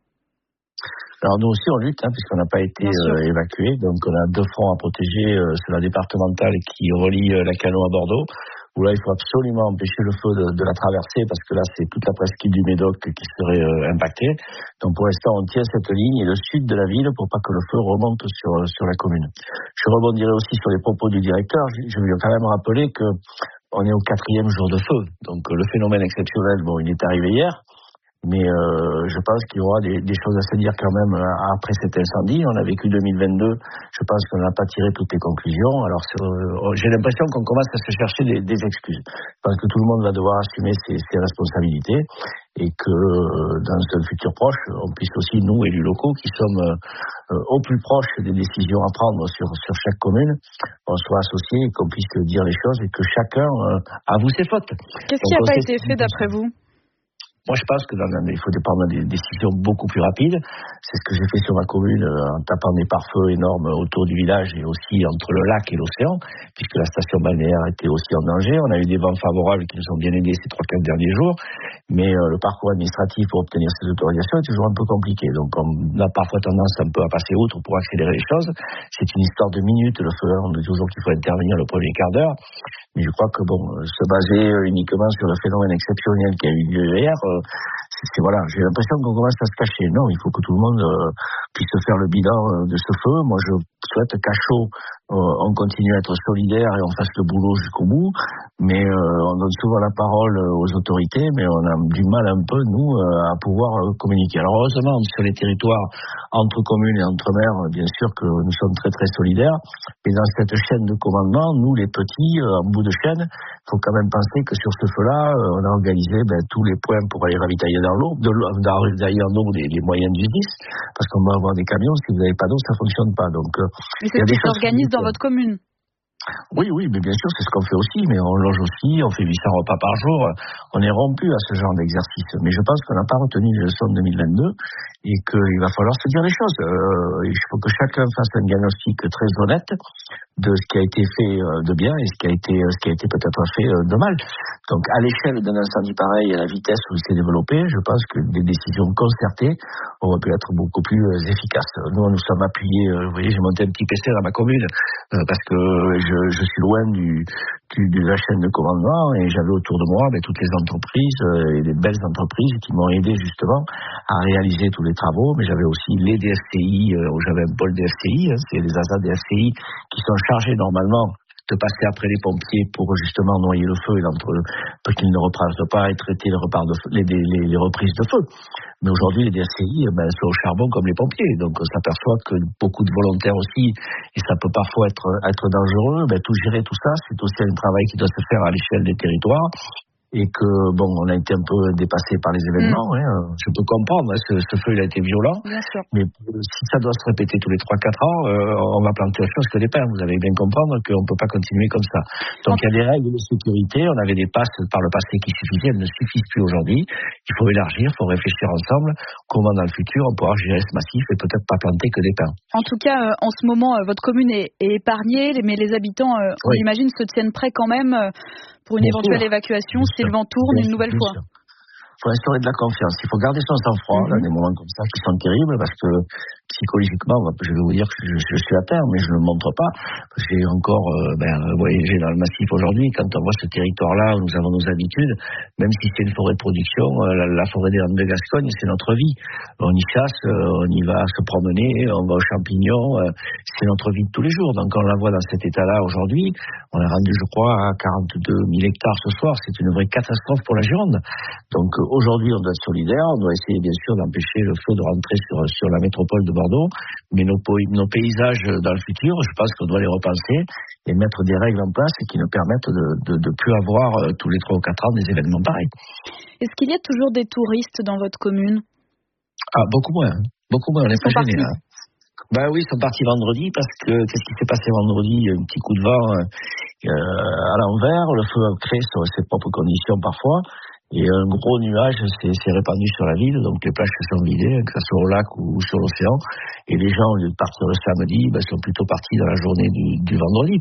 Alors nous aussi on lutte, hein, puisqu'on n'a pas été euh, évacué, donc on a deux fronts à protéger, euh, c'est la départementale qui relie euh, la Cano à Bordeaux, où là il faut absolument empêcher le feu de, de la traverser, parce que là c'est toute la presqu'île du Médoc qui serait euh, impactée. Donc pour l'instant on tient cette ligne et le sud de la ville pour pas que le feu remonte sur, sur la commune. Je rebondirai aussi sur les propos du directeur, je, je vais quand même rappeler que on est au quatrième jour de feu, donc euh, le phénomène exceptionnel, bon il est arrivé hier, mais euh, je pense qu'il y aura des, des choses à se dire quand même après cet incendie. On a vécu deux mille vingt-deux, je pense qu'on n'a pas tiré toutes les conclusions. Alors euh, j'ai l'impression qu'on commence à se chercher des, des excuses. Je pense que tout le monde va devoir assumer ses, ses responsabilités et que euh, dans un futur proche, on puisse aussi, nous, élus locaux, qui sommes euh, au plus proche des décisions à prendre sur, sur chaque commune, on soit associés et qu'on puisse dire les choses et que chacun euh, avoue ses fautes. Qu'est-ce qui n'a pas été fait d'après vous ? Moi, je pense que dans, il faut prendre des décisions beaucoup plus rapides. C'est ce que j'ai fait sur ma commune euh, en tapant des pare-feux énormes autour du village et aussi entre le lac et l'océan, puisque la station balnéaire était aussi en danger. On a eu des vents favorables qui nous ont bien aidés ces trois quatre derniers jours, mais euh, le parcours administratif pour obtenir ces autorisations est toujours un peu compliqué. Donc, on a parfois tendance un peu à passer outre pour accélérer les choses. C'est une histoire de minutes, le feu. On dit toujours qu'il faut intervenir le premier quart d'heure. Mais je crois que bon, se baser uniquement sur le phénomène exceptionnel qui a eu lieu hier, euh, c'est, c'est voilà, j'ai l'impression qu'on commence à se cacher. Non, il faut que tout le monde euh, puisse faire le bilan euh, de ce feu. Moi, je souhaite qu'à chaud, euh, on continue à être solidaire et on fasse le boulot jusqu'au bout. Mais euh, on donne souvent la parole aux autorités, mais on a du mal un peu, nous, euh, à pouvoir euh, communiquer. Alors heureusement, sur les territoires entre communes et entre maires, bien sûr que nous sommes très très solidaires. Et dans cette chaîne de commandement, nous les petits, euh, en bout de chaîne, il faut quand même penser que sur ce feu-là, euh, on a organisé ben, tous les points pour aller ravitailler dans l'eau, de l'eau, ravitailler en eau des, des moyens du S D I S, parce qu'on va avoir des camions, si vous n'avez pas d'eau, ça ne fonctionne pas. Donc, euh, mais c'est ce qui s'organise dans votre commune. Oui, oui, mais bien sûr, c'est ce qu'on fait aussi, mais on loge aussi, on fait huit cents repas par jour, on est rompu à ce genre d'exercice. Mais je pense qu'on n'a pas retenu les leçons de deux mille vingt-deux et qu'il va falloir se dire les choses. Euh, il faut que chacun fasse un diagnostic très honnête de ce qui a été fait de bien et ce qui a été, ce qui a été peut-être fait de mal. Donc, à l'échelle d'un incendie pareil, à la vitesse où il s'est développé, je pense que des décisions concertées auraient pu être beaucoup plus efficaces. Nous, nous sommes appuyés, vous voyez, j'ai monté un petit P C dans ma commune euh, parce que je, je suis loin du, du, de la chaîne de commandement et j'avais autour de moi ben, toutes les entreprises euh, et des belles entreprises qui m'ont aidé justement à réaliser tous les travaux, mais j'avais aussi les D F C I, euh, où j'avais un pôle D F C I, hein, c'est les A S A D F C I qui sont chargés normalement de passer après les pompiers pour justement noyer le feu et pour qu'ils ne reprennent pas et traiter les, repars de feu, les, les, les reprises de feu. Mais aujourd'hui, les D F C I ben, sont au charbon comme les pompiers. Donc on s'aperçoit que beaucoup de volontaires aussi, et ça peut parfois être, être dangereux, ben, tout gérer tout ça, c'est aussi un travail qui doit se faire à l'échelle des territoires. Et que, bon, on a été un peu dépassé par les événements. Mmh. Hein. Je peux comprendre, hein, ce, ce feu, il a été violent. Mais si ça doit se répéter tous les trois quatre ans, euh, on va planter autre chose que des pins. Vous allez bien comprendre qu'on ne peut pas continuer comme ça. Donc, il y a des règles de sécurité. On avait des passes par le passé qui suffisaient. Elles ne suffisent plus aujourd'hui. Il faut élargir, il faut réfléchir ensemble. Comment, dans le futur, on pourra gérer ce massif et peut-être pas planter que des pins. En tout cas, euh, en ce moment, euh, votre commune est, est épargnée, mais les habitants, euh, oui. on imagine, se tiennent prêts quand même euh, pour une bien éventuelle sûr. évacuation si le vent tourne bien une nouvelle sûr, fois. Il faut instaurer de la confiance. Il faut garder son sang-froid mm-hmm. dans des moments comme ça qui sont terribles parce que psychologiquement, je vais vous dire que je, je suis à terre, mais je ne le montre pas. J'ai encore euh, ben, voyagé dans le massif aujourd'hui. Quand on voit ce territoire-là où nous avons nos habitudes, même si c'est une forêt de production, euh, la, la forêt des Landes de Gascogne, c'est notre vie. On y chasse, euh, on y va se promener, on va aux champignons. Euh, c'est notre vie de tous les jours. Donc on la voit dans cet état-là aujourd'hui. On est rendu, je crois, à quarante-deux mille hectares ce soir. C'est une vraie catastrophe pour la Gironde. Donc euh, aujourd'hui, on doit être solidaire. On doit essayer, bien sûr, d'empêcher le feu de rentrer sur, sur la métropole de Bordeaux, mais nos, nos paysages dans le futur, je pense qu'on doit les repenser et mettre des règles en place qui nous permettent de ne plus avoir euh, tous les trois ou quatre ans des événements pareils. Est-ce qu'il y a toujours des touristes dans votre commune ? Ah, beaucoup moins. Beaucoup moins, on n'est pas gênés là. Ben oui, ils sont partis vendredi parce que qu'est-ce qui s'est passé vendredi ? Un petit coup de vent euh, à l'envers, le feu a créé sur ses propres conditions parfois. Et un gros nuage s'est, s'est répandu sur la ville, donc les plages se sont vidées, que ce soit au lac ou sur l'océan. Et les gens, au lieu de partir le samedi, ben, sont plutôt partis dans la journée du, du vendredi.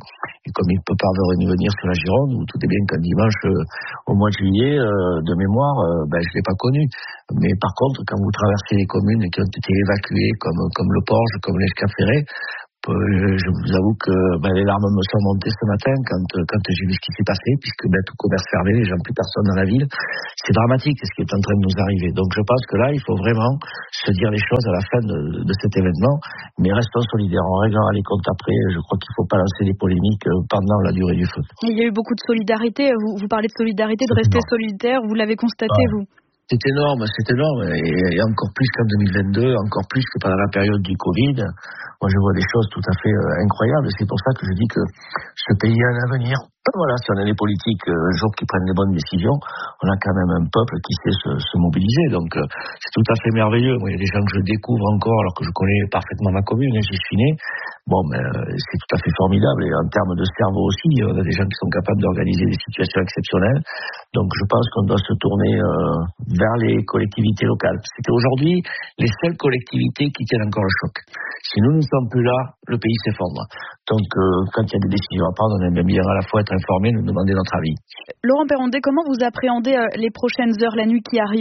Et comme il ne peut pas revenir sur la Gironde, où tout est bien qu'un dimanche euh, au mois de juillet, euh, de mémoire, euh, ben, je ne l'ai pas connu. Mais par contre, quand vous traversez les communes qui ont été évacuées, comme, comme le Porge, comme l'Escafferé, je vous avoue que ben, les larmes me sont montées ce matin quand, quand j'ai vu ce qui s'est passé, puisque ben, tout commerce fermé, les gens, plus personne dans la ville. C'est dramatique ce qui est en train de nous arriver. Donc je pense que là, il faut vraiment se dire les choses à la fin de, de cet événement, mais restons solidaires. On réglera les comptes après. Je crois qu'il ne faut pas lancer des polémiques pendant la durée du feu. Il y a eu beaucoup de solidarité. Vous, vous parlez de solidarité, de rester solidaire. Vous l'avez constaté, ouais. vous C'est énorme, c'est énorme, et, et encore plus qu'en deux mille vingt-deux, encore plus que pendant la période du Covid. Moi, je vois des choses tout à fait euh, incroyables, et c'est pour ça que je dis que ce pays a un avenir. Voilà, si on a les politiques euh, un jour qui prennent les bonnes décisions, on a quand même un peuple qui sait se, se mobiliser, donc euh, c'est tout à fait merveilleux. Moi, il y a des gens que je découvre encore, alors que je connais parfaitement ma commune, et j'y suis né. Bon, mais euh, c'est tout à fait formidable, et en termes de cerveau aussi, on a des gens qui sont capables d'organiser des situations exceptionnelles. Donc, je pense qu'on doit se tourner euh, vers les collectivités locales. C'était aujourd'hui les seules collectivités qui tiennent encore le choc. Si nous ne sommes plus là, le pays s'effondre. Donc, euh, quand il y a des décisions à prendre, on aime bien à la fois être informé, nous demander notre avis. Laurent Perrondé, comment vous appréhendez euh, les prochaines heures, la nuit qui arrive ?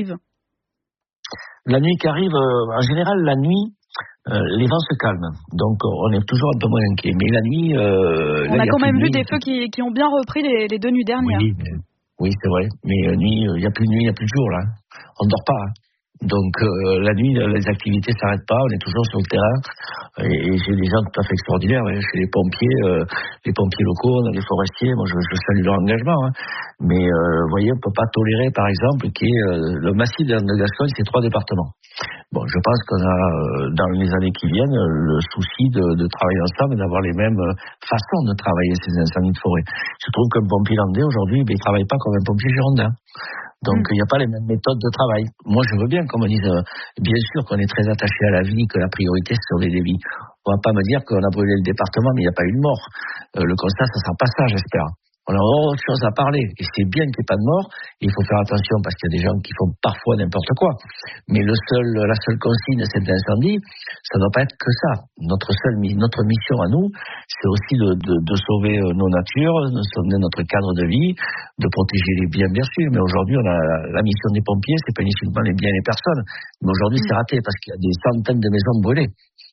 La nuit qui arrive, euh, en général, la nuit, euh, les vents se calment. Donc, on est toujours un peu moins inquiet. Mais la nuit... Euh, on là, a quand même vu nuit. des feux qui, qui ont bien repris les, les deux nuits dernières. Oui, mais, oui c'est vrai. Mais euh, nuit, il n'y a plus de nuit, il n'y a plus de jour, là. On ne dort pas. Hein. Donc euh, la nuit, les activités s'arrêtent pas, on est toujours sur le terrain. Et, et j'ai des gens tout à fait extraordinaires, hein. Chez les pompiers, euh, les pompiers locaux, les forestiers, moi je, je salue leur engagement. Hein. Mais euh, vous voyez, on peut pas tolérer, par exemple, qu'il y ait euh, le massif de Gascogne, c'est trois départements. Bon, je pense qu'on a, euh, dans les années qui viennent, le souci de, de travailler ensemble et d'avoir les mêmes façons de travailler ces incendies de forêt. Je trouve qu'un pompier landais, aujourd'hui, ben, il travaille pas comme un pompier girondin. Donc, il n'y a pas les mêmes méthodes de travail. Moi, je veux bien qu'on me dise, euh, bien sûr qu'on est très attaché à la vie, que la priorité, c'est sauver des vies. On va pas me dire qu'on a brûlé le département, mais il n'y a pas eu de mort. Euh, le constat, ça sera pas ça, j'espère. On a autre chose à parler. Et c'est bien qu'il n'y ait pas de mort. Et il faut faire attention parce qu'il y a des gens qui font parfois n'importe quoi. Mais le seul, la seule consigne de cet incendie, ça ne doit pas être que ça. Notre seule, notre mission à nous, c'est aussi de, de, de sauver nos natures, de sauver notre cadre de vie, de protéger les biens, bien sûr. Mais aujourd'hui, on a la mission des pompiers, c'est pas uniquement les biens et les personnes. Mais aujourd'hui, c'est raté parce qu'il y a des centaines de maisons brûlées.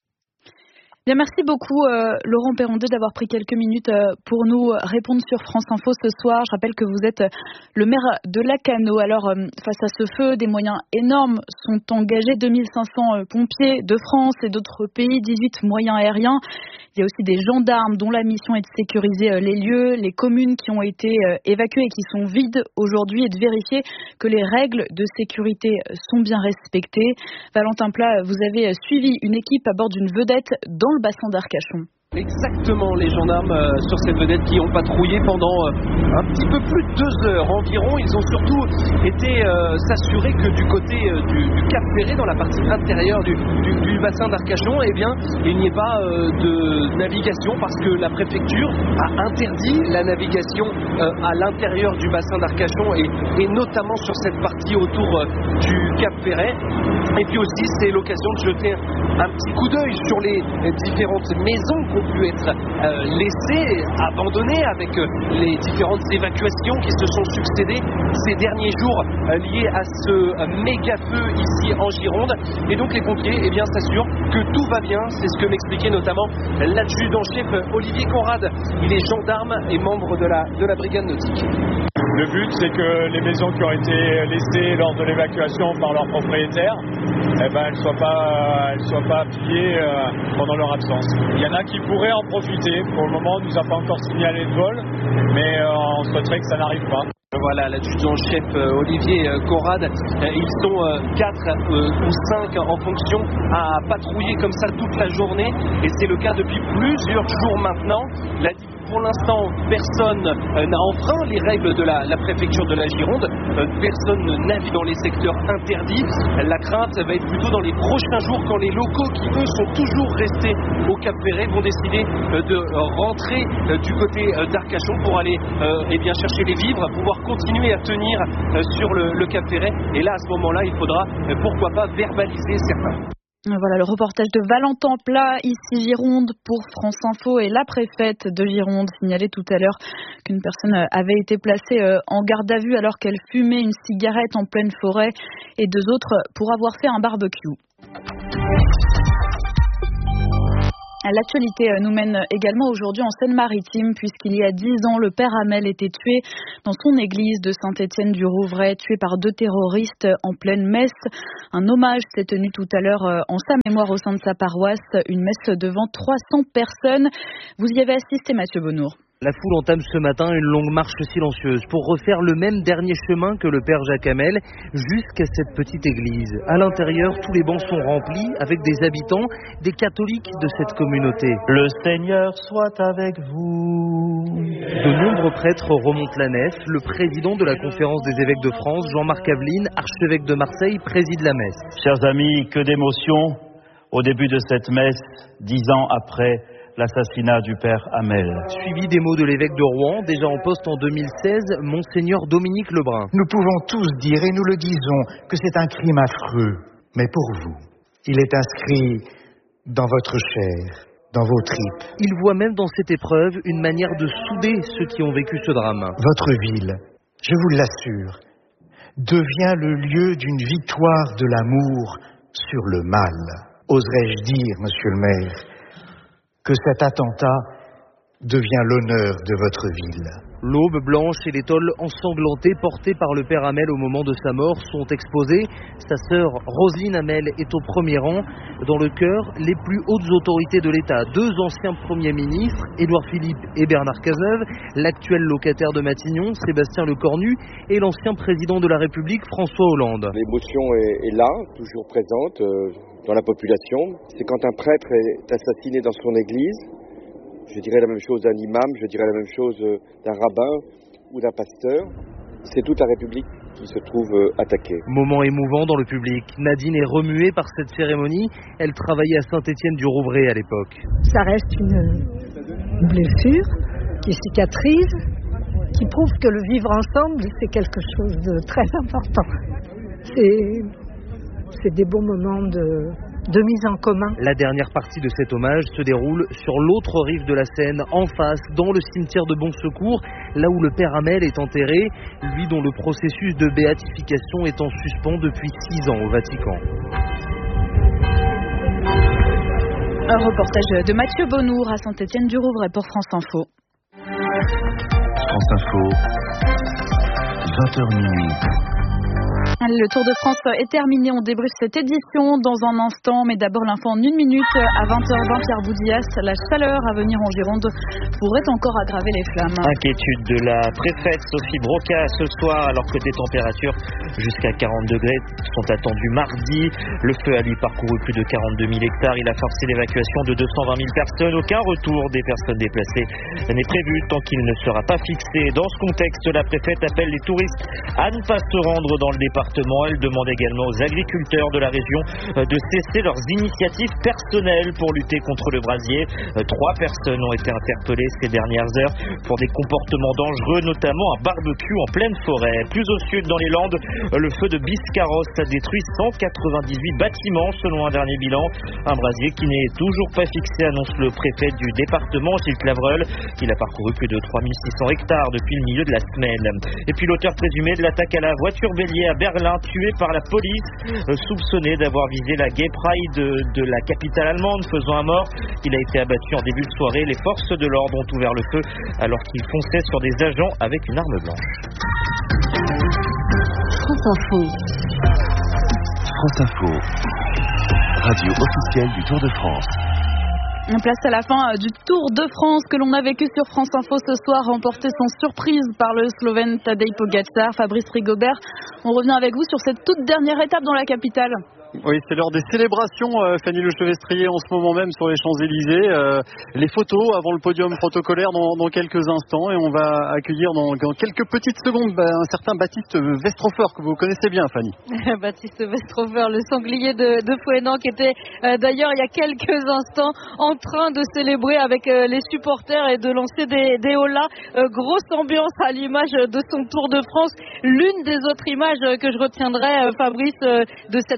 Bien, merci beaucoup euh, Laurent Perrondé d'avoir pris quelques minutes euh, pour nous répondre sur France Info ce soir. Je rappelle que vous êtes euh, le maire de Lacanau. Alors euh, face à ce feu, des moyens énormes sont engagés. deux mille cinq cents euh, pompiers de France et d'autres pays, dix-huit moyens aériens. Il y a aussi des gendarmes dont la mission est de sécuriser euh, les lieux, les communes qui ont été euh, évacuées et qui sont vides aujourd'hui, et de vérifier que les règles de sécurité sont bien respectées. Valentin Plat, vous avez suivi une équipe à bord d'une vedette dans le bassin d'Arcachon. Exactement, les gendarmes euh, sur cette vedette qui ont patrouillé pendant euh, un petit peu plus de deux heures environ. Ils ont surtout été euh, s'assurer que du côté euh, du, du Cap Ferré, dans la partie intérieure du, du, du bassin d'Arcachon, eh bien, il n'y ait pas euh, de navigation parce que la préfecture a interdit la navigation euh, à l'intérieur du bassin d'Arcachon et, et notamment sur cette partie autour euh, du Cap Ferret. Et puis aussi, c'est l'occasion de jeter un petit coup d'œil sur les différentes maisons qui ont pu être euh, laissées, abandonnées avec euh, les différentes évacuations qui se sont succédées ces derniers jours euh, liées à ce euh, méga feu ici en Gironde. Et donc les pompiers eh bien, s'assurent que tout va bien. C'est ce que m'expliquait notamment l'adjudant-chef Olivier Conrad. Il est gendarme et membre de la, de la brigade nautique. Le but, c'est que les maisons qui ont été laissées lors de l'évacuation par leurs propriétaires, eh ben, elles ne soient pas, elles soient pas pillées euh, pendant leur absence. Il y en a qui pourraient en profiter. Pour le moment, on ne nous a pas encore signalé de vol, mais euh, on souhaiterait que ça n'arrive pas. Voilà, l'adjudant-chef euh, Olivier euh, Conrad, euh, ils sont euh, quatre euh, ou cinq en fonction à patrouiller comme ça toute la journée, et c'est le cas depuis plusieurs jours maintenant. La Pour l'instant, personne euh, n'a enfreint les règles de la, la préfecture de la Gironde. Euh, personne ne navigue dans les secteurs interdits. La crainte va être plutôt dans les prochains jours quand les locaux qui, eux, sont toujours restés au Cap Ferret vont décider euh, de euh, rentrer euh, du côté euh, d'Arcachon pour aller euh, eh bien, chercher les vivres, pouvoir continuer à tenir euh, sur le, le Cap Ferret. Et là, à ce moment-là, il faudra, euh, pourquoi pas, verbaliser certains. Voilà le reportage de Valentin Plat, ici Gironde pour France Info, et la préfète de Gironde signalait tout à l'heure qu'une personne avait été placée en garde à vue alors qu'elle fumait une cigarette en pleine forêt et deux autres pour avoir fait un barbecue. L'actualité nous mène également aujourd'hui en Seine-Maritime puisqu'il y a dix ans, le père Hamel était tué dans son église de Saint-Étienne-du-Rouvray, tué par deux terroristes en pleine messe. Un hommage s'est tenu tout à l'heure en sa mémoire au sein de sa paroisse, une messe devant trois cents personnes. Vous y avez assisté, Mathieu Bonnour. La foule entame ce matin une longue marche silencieuse pour refaire le même dernier chemin que le père Jacques Hamel jusqu'à cette petite église. À l'intérieur, tous les bancs sont remplis avec des habitants, des catholiques de cette communauté. Le Seigneur soit avec vous. De nombreux prêtres remontent la nef. Le président de la conférence des évêques de France, Jean-Marc Aveline, archevêque de Marseille, préside la messe. Chers amis, que d'émotions au début de cette messe, dix ans après l'assassinat du père Hamel. Suivi des mots de l'évêque de Rouen, déjà en poste en deux mille seize, Monseigneur Dominique Lebrun. Nous pouvons tous dire, et nous le disons, que c'est un crime affreux. Mais pour vous, il est inscrit dans votre chair, dans vos tripes. Il voit même dans cette épreuve une manière de souder ceux qui ont vécu ce drame. Votre ville, je vous l'assure, devient le lieu d'une victoire de l'amour sur le mal. Oserais-je dire, monsieur le maire, que cet attentat devient l'honneur de votre ville. L'aube blanche et les tôles ensanglantées portées par le père Hamel au moment de sa mort sont exposées. Sa sœur Roselyne Hamel est au premier rang. Dans le chœur, les plus hautes autorités de l'État, deux anciens premiers ministres, Édouard Philippe et Bernard Cazeneuve, l'actuel locataire de Matignon, Sébastien Lecornu, et l'ancien président de la République, François Hollande. L'émotion est, est là, toujours présente euh, dans la population. C'est quand un prêtre est assassiné dans son église. Je dirais la même chose d'un imam, je dirais la même chose d'un rabbin ou d'un pasteur. C'est toute la République qui se trouve attaquée. Moment émouvant dans le public. Nadine est remuée par cette cérémonie. Elle travaillait à Saint-Étienne-du-Rouvray à l'époque. Ça reste une blessure qui cicatrise, qui prouve que le vivre ensemble, c'est quelque chose de très important. C'est, c'est des bons moments de... de mise en commun. La dernière partie de cet hommage se déroule sur l'autre rive de la Seine, en face, dans le cimetière de Bon Secours, là où le père Hamel est enterré, lui dont le processus de béatification est en suspens depuis six ans au Vatican. Un reportage de Mathieu Bonnour à Saint-Étienne-du-Rouvray pour France Info. France Info, vingt heures minuit. Allez, le Tour de France est terminé, on débriefe cette édition dans un instant, mais d'abord l'info en une minute à vingt heures vingt, Pierre Boudias. La chaleur à venir en Gironde pourrait encore aggraver les flammes. Inquiétude de la préfète Sophie Broca ce soir, alors que des températures jusqu'à quarante degrés sont attendues mardi. Le feu a lui parcouru plus de quarante-deux mille hectares. Il a forcé l'évacuation de deux cent vingt mille personnes. Aucun retour des personnes déplacées n'est prévu tant qu'il ne sera pas fixé. Dans ce contexte, la préfète appelle les touristes à ne pas se rendre dans le département. Elle demande également aux agriculteurs de la région de cesser leurs initiatives personnelles pour lutter contre le brasier. Trois personnes ont été interpellées ces dernières heures pour des comportements dangereux, notamment un barbecue en pleine forêt. Plus au sud, dans les Landes, le feu de Biscarrosse a détruit cent quatre-vingt-dix-huit bâtiments selon un dernier bilan. Un brasier qui n'est toujours pas fixé, annonce le préfet du département, Gilles Clavreul. Il a parcouru plus de trois mille six cents hectares depuis le milieu de la semaine. Et puis l'auteur présumé de l'attaque à la voiture bélier à Berlin, tué par la police, euh, soupçonné d'avoir visé la Gay Pride de, de la capitale allemande, faisant un mort. Il a été abattu en début de soirée. Les forces de l'ordre ont ouvert le feu alors qu'il fonçait sur des agents avec une arme blanche. France Info. France Info, radio officielle du Tour de France. Place à la fin du Tour de France que l'on a vécu sur France Info ce soir, remporté sans surprise par le Slovène Tadej Pogačar. Fabrice Rigobert, on revient avec vous sur cette toute dernière étape dans la capitale. Oui, c'est l'heure des célébrations, euh, Fanny Le Chevestrier, en ce moment même sur les Champs-Élysées. Euh, les photos avant le podium protocolaire dans, dans quelques instants, et on va accueillir dans, dans quelques petites secondes bah, un certain Baptiste Westrofer que vous connaissez bien, Fanny. Baptiste Westrofer, le sanglier de, de Fouesnant, qui était euh, d'ailleurs il y a quelques instants en train de célébrer avec euh, les supporters et de lancer des, des holas. Euh, grosse ambiance à l'image de son Tour de France. L'une des autres images que je retiendrai, euh, Fabrice, euh, de cette arrivée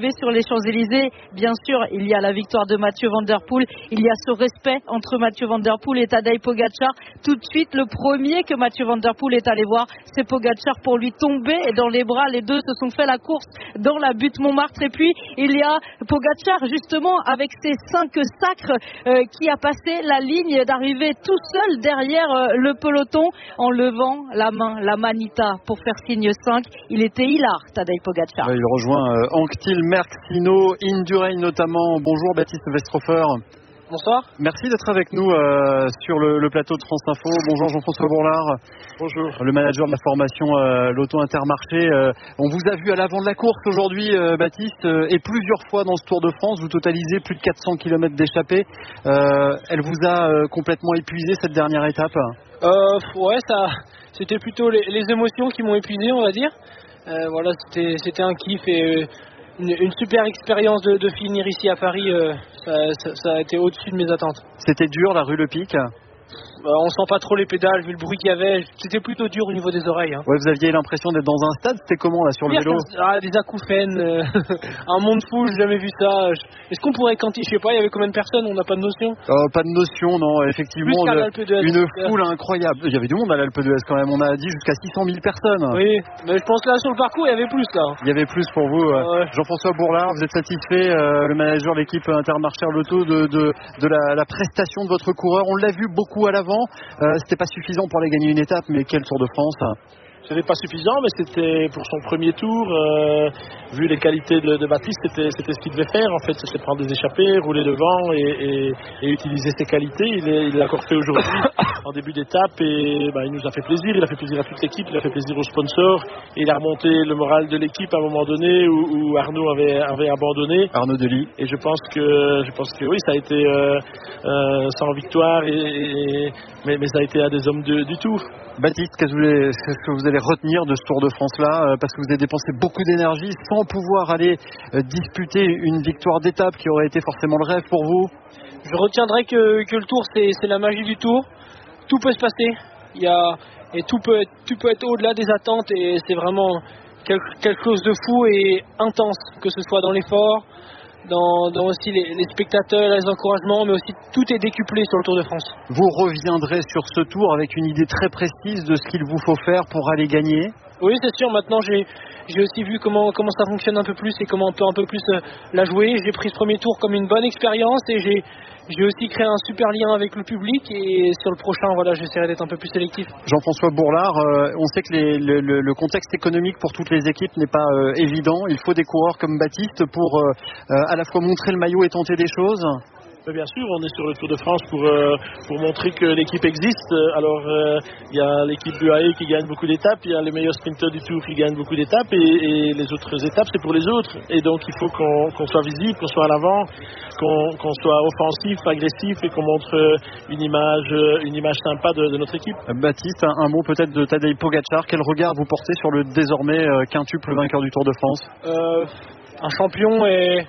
arrivé sur les Champs-Élysées, bien sûr, il y a la victoire de Mathieu Van Der Poel, il y a ce respect entre Mathieu Van Der Poel et Tadej Pogačar. Tout de suite, le premier que Mathieu Van Der Poel est allé voir, c'est Pogačar pour lui tomber dans les bras. Les deux se sont fait la course dans la butte Montmartre. Et puis, il y a Pogačar, justement, avec ses cinq sacres, euh, qui a passé la ligne d'arrivée tout seul derrière euh, le peloton en levant la main, la manita, pour faire signe cinq. Il était hilar, Tadej Pogačar. Il rejoint euh, Anctil, Merckx, Hinault, Indurain notamment. Bonjour Baptiste Westrofer. Bonsoir. Merci d'être avec nous euh, sur le, le plateau de France Info. Bonjour Jean-François Bourlard. Bonjour. Le manager de la formation euh, Lotto Intermarché. Euh, on vous a vu à l'avant de la course aujourd'hui, euh, Baptiste, euh, et plusieurs fois dans ce Tour de France. Vous totalisez plus de quatre cents kilomètres d'échappée. Euh, elle vous a euh, complètement épuisé cette dernière étape? euh, Ouais, ça, c'était plutôt les, les émotions qui m'ont épuisé, on va dire. Euh, voilà, c'était, c'était un kiff et euh, une, une super expérience de, de finir ici à Paris. Euh, ça, ça, ça a été au-dessus de mes attentes. C'était dur la rue Le Pic? Euh, on sent pas trop les pédales vu le bruit qu'il y avait. C'était plutôt dur au niveau des oreilles. Hein. Ouais, vous aviez l'impression d'être dans un stade. C'était comment là sur le vélo? Ah, des acouphènes, euh, un monde fou. J'ai jamais vu ça. Est-ce qu'on pourrait quantifier? Je sais pas. Il y avait combien de personnes? On n'a pas de notion. Euh, pas de notion, non. Effectivement, le, une foule incroyable. Il y avait du monde à l'Alpe d'Huez quand même. On a dit jusqu'à six cent mille personnes. Oui, mais je pense que là sur le parcours, il y avait plus là. Il y avait plus pour vous. Ouais. Jean-François Bourlard, vous êtes satisfait, euh, le manager de l'équipe Intermarché Lotto, de, de, de la, la prestation de votre coureur? On l'a vu beaucoup à l'avant. Euh, c'était pas suffisant pour aller gagner une étape, mais quel Tour de France? C'était pas suffisant, mais c'était pour son premier tour. Euh, vu les qualités de, de Baptiste, c'était, c'était ce qu'il devait faire. En fait, c'était prendre des échappées, rouler devant et, et, et utiliser ses qualités. Il, est, il l'a encore fait aujourd'hui en début d'étape et bah, il nous a fait plaisir. Il a fait plaisir à toute l'équipe, il a fait plaisir aux sponsors. Et il a remonté le moral de l'équipe à un moment donné où, où Arnaud avait, avait abandonné. Arnaud Delis. Et je pense que, je pense que oui, ça a été euh, euh, sans victoire, et, et, mais, mais ça a été un des hommes de, du Tour. Baptiste, qu'est-ce que, vous allez, qu'est-ce que vous allez retenir de ce Tour de France-là, parce que vous avez dépensé beaucoup d'énergie sans pouvoir aller disputer une victoire d'étape qui aurait été forcément le rêve pour vous? Je retiendrai que, que le Tour, c'est, c'est la magie du Tour. Tout peut se passer. Il y a, et tout peut, être, tout peut être au-delà des attentes et c'est vraiment quelque, quelque chose de fou et intense, que ce soit dans l'effort, Dans, dans aussi les, les spectateurs, les encouragements, mais aussi tout est décuplé sur le Tour de France. Vous reviendrez sur ce Tour avec une idée très précise de ce qu'il vous faut faire pour aller gagner? Oui, c'est sûr. Maintenant, j'ai, j'ai aussi vu comment, comment ça fonctionne un peu plus et comment on peut un peu plus euh, la jouer. J'ai pris ce premier tour comme une bonne expérience et j'ai, j'ai aussi créé un super lien avec le public. Et sur le prochain, voilà, j'essaierai d'être un peu plus sélectif. Jean-François Bourlard, euh, on sait que les, le, le, le contexte économique pour toutes les équipes n'est pas euh, évident. Il faut des coureurs comme Baptiste pour euh, euh, à la fois montrer le maillot et tenter des choses. Bien sûr, on est sur le Tour de France pour, euh, pour montrer que l'équipe existe. Alors, il euh, y a l'équipe du U A E qui gagne beaucoup d'étapes, il y a les meilleurs sprinteurs du Tour qui gagnent beaucoup d'étapes et, et les autres étapes, c'est pour les autres. Et donc, il faut qu'on, qu'on soit visible, qu'on soit à l'avant, qu'on, qu'on soit offensif, agressif et qu'on montre une image, une image sympa de, de notre équipe. Baptiste, un, un mot peut-être de Tadej Pogačar. Quel regard vous portez sur le désormais euh, quintuple vainqueur du Tour de France? euh, Un champion et...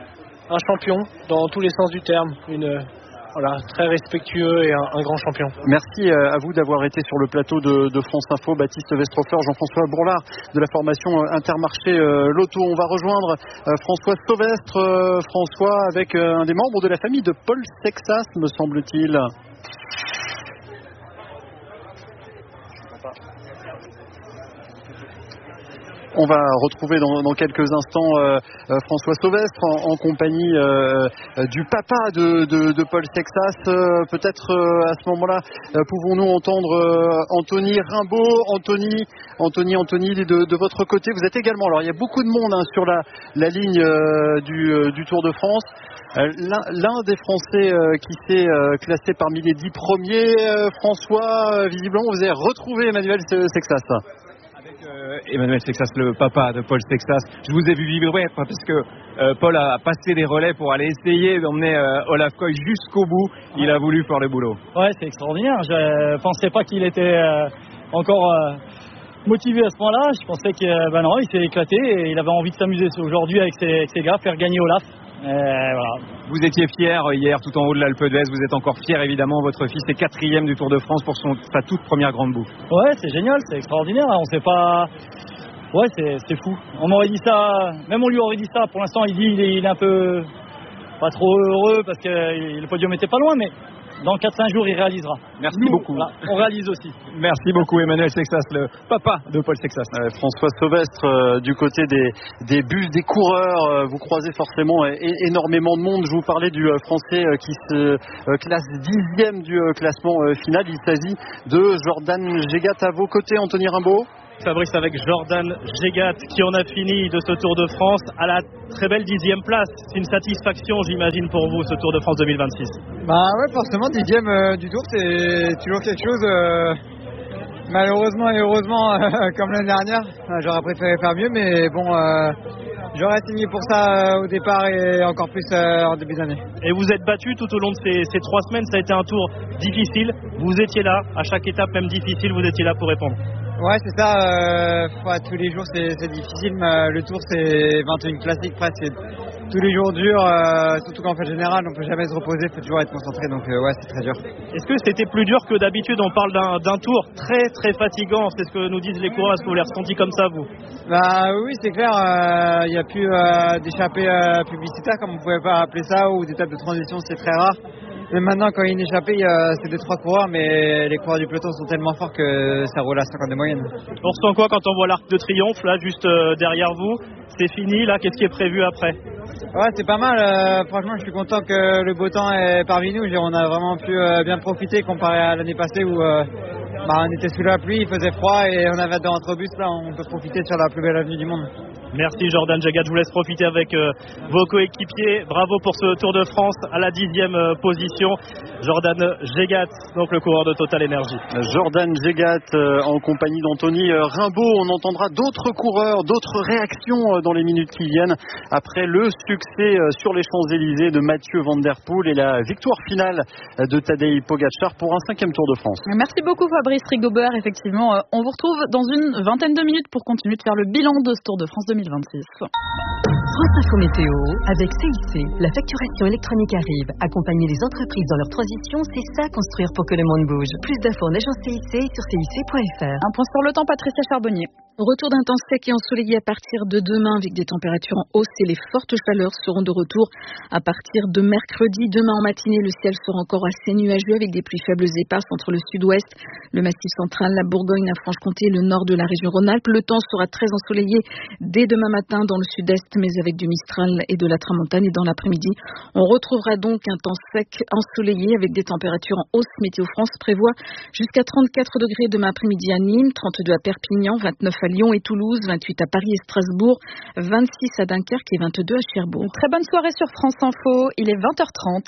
Un champion dans tous les sens du terme, une, voilà, très respectueux et un, un grand champion. Merci à vous d'avoir été sur le plateau de, de France Info, Baptiste Westrofer, Jean-François Bourlard de la formation Intermarché euh, Lotto. On va rejoindre euh, François Sauvestre, euh, François avec euh, un des membres de la famille de Paul Sexas, me semble-t-il. On va retrouver dans, dans quelques instants euh, euh, François Sauvestre en, en compagnie euh, euh, du papa de, de, de Paul Sexas. Euh, peut-être euh, à ce moment-là, euh, pouvons-nous entendre euh, Anthony Rimbaud. Anthony, Anthony, Anthony, de, de votre côté, vous êtes également. Alors il y a beaucoup de monde hein, sur la, la ligne euh, du, euh, du Tour de France. Euh, l'un, l'un des Français euh, qui s'est euh, classé parmi les dix premiers, euh, François, euh, visiblement vous avez retrouvé Emmanuel Sexas. Euh, Emmanuel Sexas, le papa de Paul Sexas. Je vous ai vu vibrer parce que euh, Paul a passé des relais pour aller essayer d'emmener euh, Olaf Koy jusqu'au bout. Il a voulu faire le boulot. Ouais, c'est extraordinaire. Je pensais pas qu'il était euh, encore euh, motivé à ce point-là. Je pensais qu'il euh, ben non, il s'est éclaté et il avait envie de s'amuser aujourd'hui avec ses, avec ses gars, faire gagner Olaf. Et voilà. Vous étiez fier hier tout en haut de l'Alpe d'Huez. Vous êtes encore fier évidemment. Votre fils est quatrième du Tour de France pour son, sa toute première grande boucle. Ouais, c'est génial, c'est extraordinaire. On sait pas. Ouais, c'est, c'est fou. On m'aurait dit ça, même on lui aurait dit ça. Pour l'instant, il dit il est, il est un peu pas trop heureux parce que le podium était pas loin, mais dans quatre cinq jours, il réalisera. Merci Nous, beaucoup. Là, on réalise aussi. Merci beaucoup Emmanuel Sexas, le papa de Paul Sexas. Euh, François Sauvestre, euh, du côté des, des bus, des coureurs, euh, vous croisez forcément é- énormément de monde. Je vous parlais du euh, Français euh, qui se euh, classe dixième du euh, classement euh, final. Il s'agit de Jordan Gégat. À vos côtés, Anthony Rimbaud. Fabrice, avec Jordan Gégat qui en a fini de ce Tour de France à la très belle dixième place. C'est une satisfaction, j'imagine, pour vous, ce Tour de France deux mille vingt-six. Bah ouais, forcément, dixième euh, du Tour, c'est toujours quelque chose. Euh, malheureusement et heureusement, euh, comme l'année dernière, euh, j'aurais préféré faire mieux, mais bon, euh, j'aurais signé pour ça euh, au départ et encore plus euh, en début d'année. Et vous êtes battu tout au long de ces, ces trois semaines. Ça a été un tour difficile. Vous étiez là, à chaque étape, même difficile, vous étiez là pour répondre. Ouais, c'est ça. Euh, ouais, tous les jours, c'est, c'est difficile. Mais le Tour, c'est vingt et un classiques presque. C'est tous les jours durs, euh, surtout qu'en fait général, on peut jamais se reposer. Il faut toujours être concentré. Donc euh, ouais, c'est très dur. Est-ce que c'était plus dur que d'habitude? On parle d'un, d'un tour très très fatigant. C'est ce que nous disent les coureurs. Est-ce que vous l'avez ressenti comme ça, vous? Bah oui, c'est clair. Il euh, n'y a plus euh, d'échappée euh, publicitaire, comme on pouvait pas appeler ça, ou d'étape de transition, c'est très rare. Mais maintenant, quand il y a une échappée, euh, c'est deux trois coureurs, mais les coureurs du peloton sont tellement forts que ça roule à cinquante de moyenne. On ressent quoi quand on voit l'arc de triomphe, là, juste euh, derrière vous? C'est fini, là, qu'est-ce qui est prévu après? Ouais, c'est pas mal. Euh, franchement, je suis content que le beau temps est parmi nous. On a vraiment pu euh, bien profiter comparé à l'année passée où euh, bah, on était sous la pluie, il faisait froid et on avait hâte de rentrer au bus. Là, on peut profiter sur la plus belle avenue du monde. Merci Jordan Gégat, je vous laisse profiter avec euh, vos coéquipiers. Bravo pour ce Tour de France à la dixième euh, position. Jordan Gégat, donc le coureur de Total Energy. Jordan Gégat euh, en compagnie d'Anthony euh, Rimbaud. On entendra d'autres coureurs, d'autres réactions euh, dans les minutes qui viennent après le succès euh, sur les Champs-Élysées de Mathieu Van Der Poel et la victoire finale euh, de Tadej Pogačar pour un cinquième Tour de France. Merci beaucoup Fabrice Rigobert. Effectivement, euh, on vous retrouve dans une vingtaine de minutes pour continuer de faire le bilan de ce Tour de France deux mille vingt-six. France Info Météo avec C I C. La facturation électronique arrive. Accompagner les entreprises dans leur transition, c'est ça construire pour que le monde bouge. Plus d'infos en agence C I C sur C I C point F R. Un point sur le temps, Patricia Charbonnier. Retour d'un temps sec et ensoleillé à partir de demain avec des températures en hausse et les fortes chaleurs seront de retour à partir de mercredi. Demain en matinée, le ciel sera encore assez nuageux avec des pluies faibles éparses entre le sud-ouest, le massif central, la Bourgogne, la Franche-Comté et le nord de la région Rhône-Alpes. Le temps sera très ensoleillé dès demain matin dans le sud-est, mais avec du Mistral et de la Tramontane. Et dans l'après-midi, on retrouvera donc un temps sec ensoleillé avec des températures en hausse. Météo France prévoit jusqu'à trente-quatre degrés demain après-midi à Nîmes, trente-deux à Perpignan, vingt-neuf à Lyon et Toulouse, vingt-huit à Paris et Strasbourg, vingt-six à Dunkerque et vingt-deux à Cherbourg. Très bonne soirée sur France Info, il est vingt heures trente.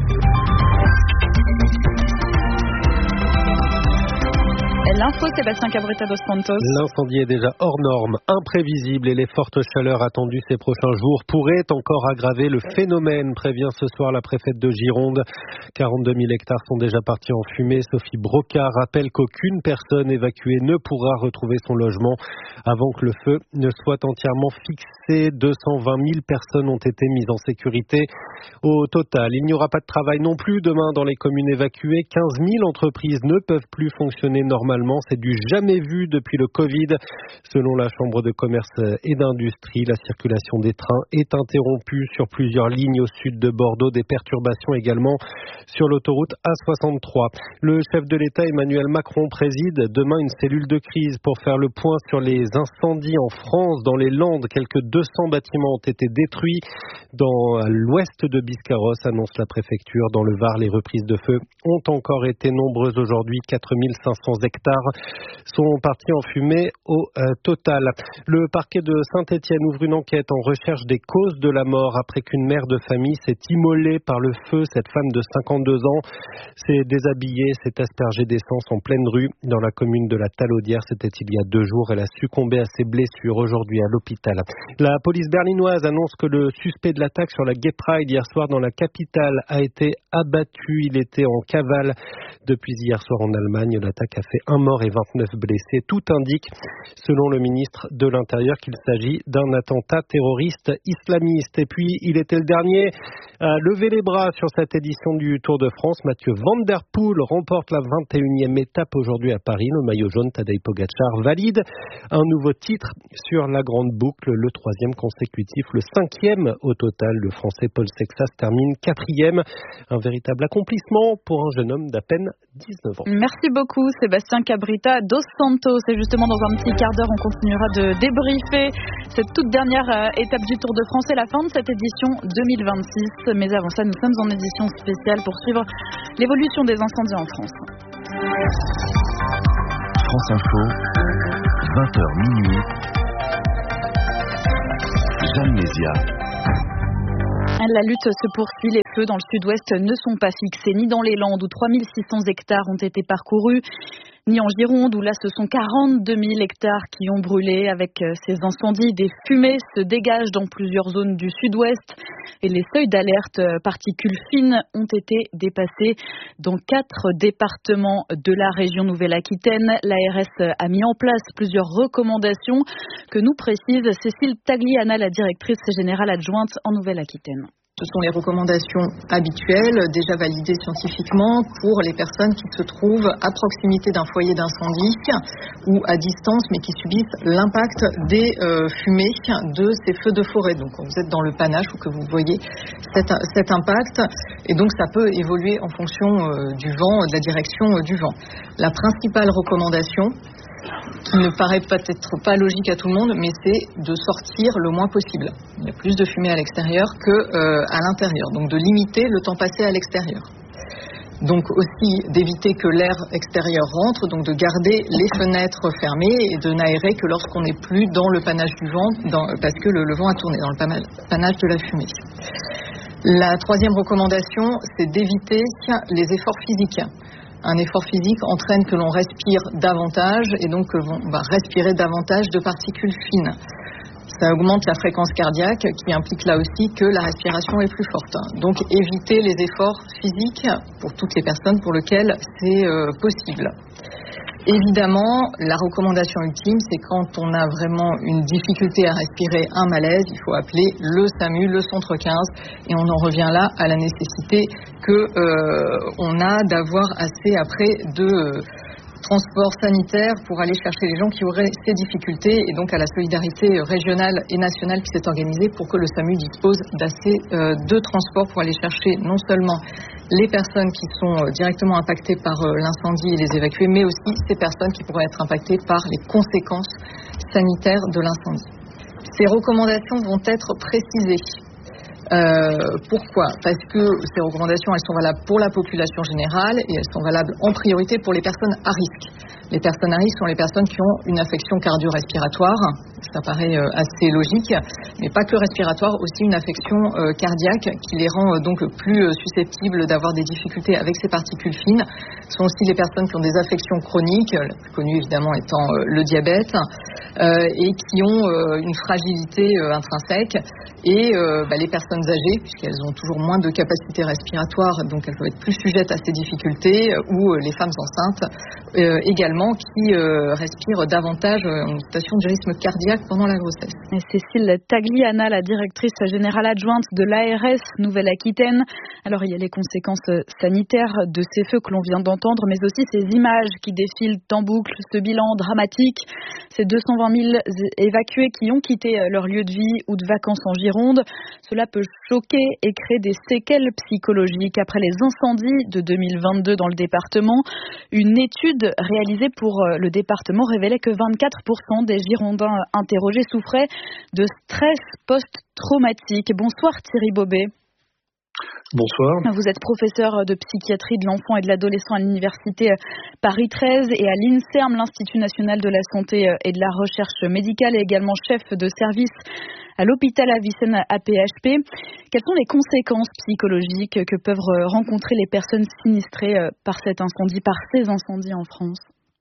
L'info, Sébastien Cabrita dos Santos. L'incendie est déjà hors norme, imprévisible et les fortes chaleurs attendues ces prochains jours pourraient encore aggraver le phénomène, prévient ce soir la préfète de Gironde. quarante-deux mille hectares sont déjà partis en fumée. Sophie Broca rappelle qu'aucune personne évacuée ne pourra retrouver son logement avant que le feu ne soit entièrement fixé. deux cent vingt mille personnes ont été mises en sécurité. Au total, il n'y aura pas de travail non plus demain dans les communes évacuées. quinze mille entreprises ne peuvent plus fonctionner normalement. C'est du jamais vu depuis le Covid. Selon la Chambre de commerce et d'industrie, la circulation des trains est interrompue sur plusieurs lignes au sud de Bordeaux. Des perturbations également sur l'autoroute A soixante-trois. Le chef de l'État Emmanuel Macron préside demain une cellule de crise pour faire le point sur les incendies en France. Dans les Landes, quelques deux cents bâtiments ont été détruits. Dans l'ouest de Biscarrosse, annonce la préfecture. Dans le Var, les reprises de feu ont encore été nombreuses aujourd'hui. quatre mille cinq cents hectares sont partis en fumée au euh, total. Le parquet de Saint-Étienne ouvre une enquête en recherche des causes de la mort après qu'une mère de famille s'est immolée par le feu. Cette femme de cinquante-deux ans s'est déshabillée, s'est aspergée d'essence en pleine rue dans la commune de la Talaudière. C'était il y a deux jours. Elle a succombé à ses blessures aujourd'hui à l'hôpital. La police berlinoise annonce que le suspect de l'attaque sur la Gay Pride hier soir dans la capitale a été abattu. Il était en cavale depuis hier soir en Allemagne. L'attaque a fait un mort et vingt-neuf blessés. Tout indique, selon le ministre de l'Intérieur, qu'il s'agit d'un attentat terroriste islamiste. Et puis, il était le dernier a levé les bras sur cette édition du Tour de France. Mathieu Van Der Poel remporte la vingt et unième étape aujourd'hui à Paris. Le maillot jaune, Tadej Pogačar valide un nouveau titre sur la grande boucle, le troisième consécutif, le cinquième au total. Le Français Paul Sexas termine quatrième. Un véritable accomplissement pour un jeune homme d'à peine dix-neuf ans. Merci beaucoup Sébastien Cabrita dos Santos. Et justement, dans un petit quart d'heure, on continuera de débriefer cette toute dernière euh, étape du Tour de France et la fin de cette édition deux mille vingt-six. Mais avant ça, nous sommes en édition spéciale pour suivre l'évolution des incendies en France. France Info, vingt heures minuit. Jeanne Mézia. La lutte se poursuit. Les feux dans le sud-ouest ne sont pas fixés, ni dans les Landes où trois mille six cents hectares ont été parcourus, ni en Gironde où là ce sont quarante-deux mille hectares qui ont brûlé. Avec ces incendies, des fumées se dégagent dans plusieurs zones du sud-ouest et les seuils d'alerte particules fines ont été dépassés dans quatre départements de la région Nouvelle-Aquitaine. L'A R S a mis en place plusieurs recommandations que nous précise Cécile Tagliana, la directrice générale adjointe en Nouvelle-Aquitaine. Ce sont les recommandations habituelles, déjà validées scientifiquement pour les personnes qui se trouvent à proximité d'un foyer d'incendie ou à distance, mais qui subissent l'impact des euh, fumées de ces feux de forêt. Donc, quand vous êtes dans le panache ou que vous voyez cet, cet impact, et donc ça peut évoluer en fonction euh, du vent, de la direction euh, du vent. La principale recommandation, qui ne paraît peut-être pas logique à tout le monde, mais c'est de sortir le moins possible. Il y a plus de fumée à l'extérieur qu'à euh, l'intérieur, donc de limiter le temps passé à l'extérieur. Donc aussi d'éviter que l'air extérieur rentre, donc de garder les fenêtres fermées et de n'aérer que lorsqu'on n'est plus dans le panache du vent, dans, parce que le, le vent a tourné dans le panache de la fumée. La troisième recommandation, c'est d'éviter les efforts physiques. Un effort physique entraîne que l'on respire davantage et donc que l'on va respirer davantage de particules fines. Ça augmente la fréquence cardiaque qui implique là aussi que la respiration est plus forte. Donc éviter les efforts physiques pour toutes les personnes pour lesquelles c'est euh, possible. Évidemment, la recommandation ultime, c'est quand on a vraiment une difficulté à respirer, un malaise, il faut appeler le SAMU, le centre quinze, et on en revient là à la nécessité que euh, on a d'avoir assez après de euh, transport sanitaire pour aller chercher les gens qui auraient ces difficultés, et donc à la solidarité régionale et nationale qui s'est organisée pour que le SAMU dispose d'assez euh, de transports pour aller chercher non seulement les personnes qui sont directement impactées par l'incendie et les évacuer, mais aussi ces personnes qui pourraient être impactées par les conséquences sanitaires de l'incendie. Ces recommandations vont être précisées. Euh, pourquoi ? Parce que ces recommandations, elles sont valables pour la population générale et elles sont valables en priorité pour les personnes à risque. Les personnes à risque sont les personnes qui ont une affection cardio-respiratoire, ça paraît euh, assez logique, mais pas que respiratoire, aussi une affection euh, cardiaque qui les rend euh, donc plus euh, susceptibles d'avoir des difficultés avec ces particules fines. Ce sont aussi les personnes qui ont des affections chroniques, la plus connue évidemment étant euh, le diabète, euh, et qui ont euh, une fragilité euh, intrinsèque, et euh, bah, les personnes âgées, puisqu'elles ont toujours moins de capacité respiratoire, donc elles peuvent être plus sujettes à ces difficultés, ou euh, les femmes enceintes euh, également, qui euh, respirent davantage euh, en situation du rythme cardiaque pendant la grossesse. Et Cécile Tagliana, la directrice générale adjointe de l'A R S Nouvelle-Aquitaine. Alors il y a les conséquences sanitaires de ces feux que l'on vient d'entendre, mais aussi ces images qui défilent en boucle, ce bilan dramatique, ces deux cent vingt mille évacués qui ont quitté leur lieu de vie ou de vacances en Gironde. Cela peut choquer et créer des séquelles psychologiques. Après les incendies de deux mille vingt-deux dans le département, une étude réalisée pour le département révélait que vingt-quatre pour cent des Girondins interrogés souffraient de stress post-traumatique. Bonsoir Thierry Bobet. Bonsoir. Vous êtes professeur de psychiatrie de l'enfant et de l'adolescent à l'université Paris treize et à l'INSERM, l'Institut national de la santé et de la recherche médicale, et également chef de service à l'hôpital Avicenne A P H P. Quelles sont les conséquences psychologiques que peuvent rencontrer les personnes sinistrées par cet incendie, par ces incendies en France ?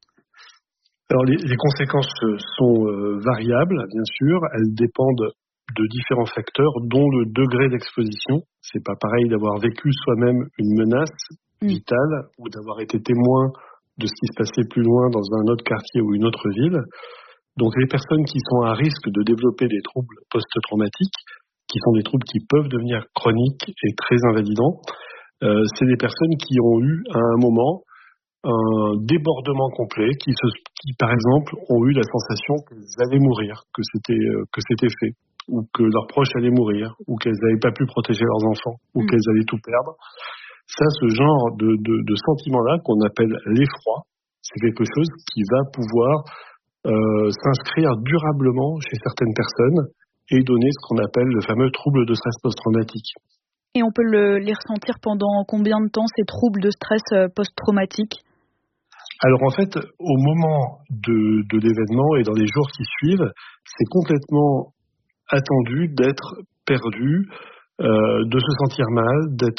Alors les, les conséquences sont euh, variables, bien sûr. Elles dépendent de différents facteurs, dont le degré d'exposition. C'est pas pareil d'avoir vécu soi-même une menace vitale ou d'avoir été témoin de ce qui se passait plus loin dans un autre quartier ou une autre ville. Donc les personnes qui sont à risque de développer des troubles post-traumatiques, qui sont des troubles qui peuvent devenir chroniques et très invalidants. Euh, c'est des personnes qui ont eu à un moment un débordement complet, qui, se, qui par exemple ont eu la sensation qu'elles allaient mourir, que c'était, euh, que c'était fait, ou que leurs proches allaient mourir, ou qu'elles n'avaient pas pu protéger leurs enfants, ou mmh. qu'elles allaient tout perdre. Ça, ce genre de, de, de sentiment-là qu'on appelle l'effroi, c'est quelque chose qui va pouvoir euh, s'inscrire durablement chez certaines personnes et donner ce qu'on appelle le fameux trouble de stress post-traumatique. Et on peut le, les ressentir pendant combien de temps, ces troubles de stress post-traumatique ? Alors en fait, au moment de, de l'événement et dans les jours qui suivent, c'est complètement attendu d'être perdu, euh, de se sentir mal, d'être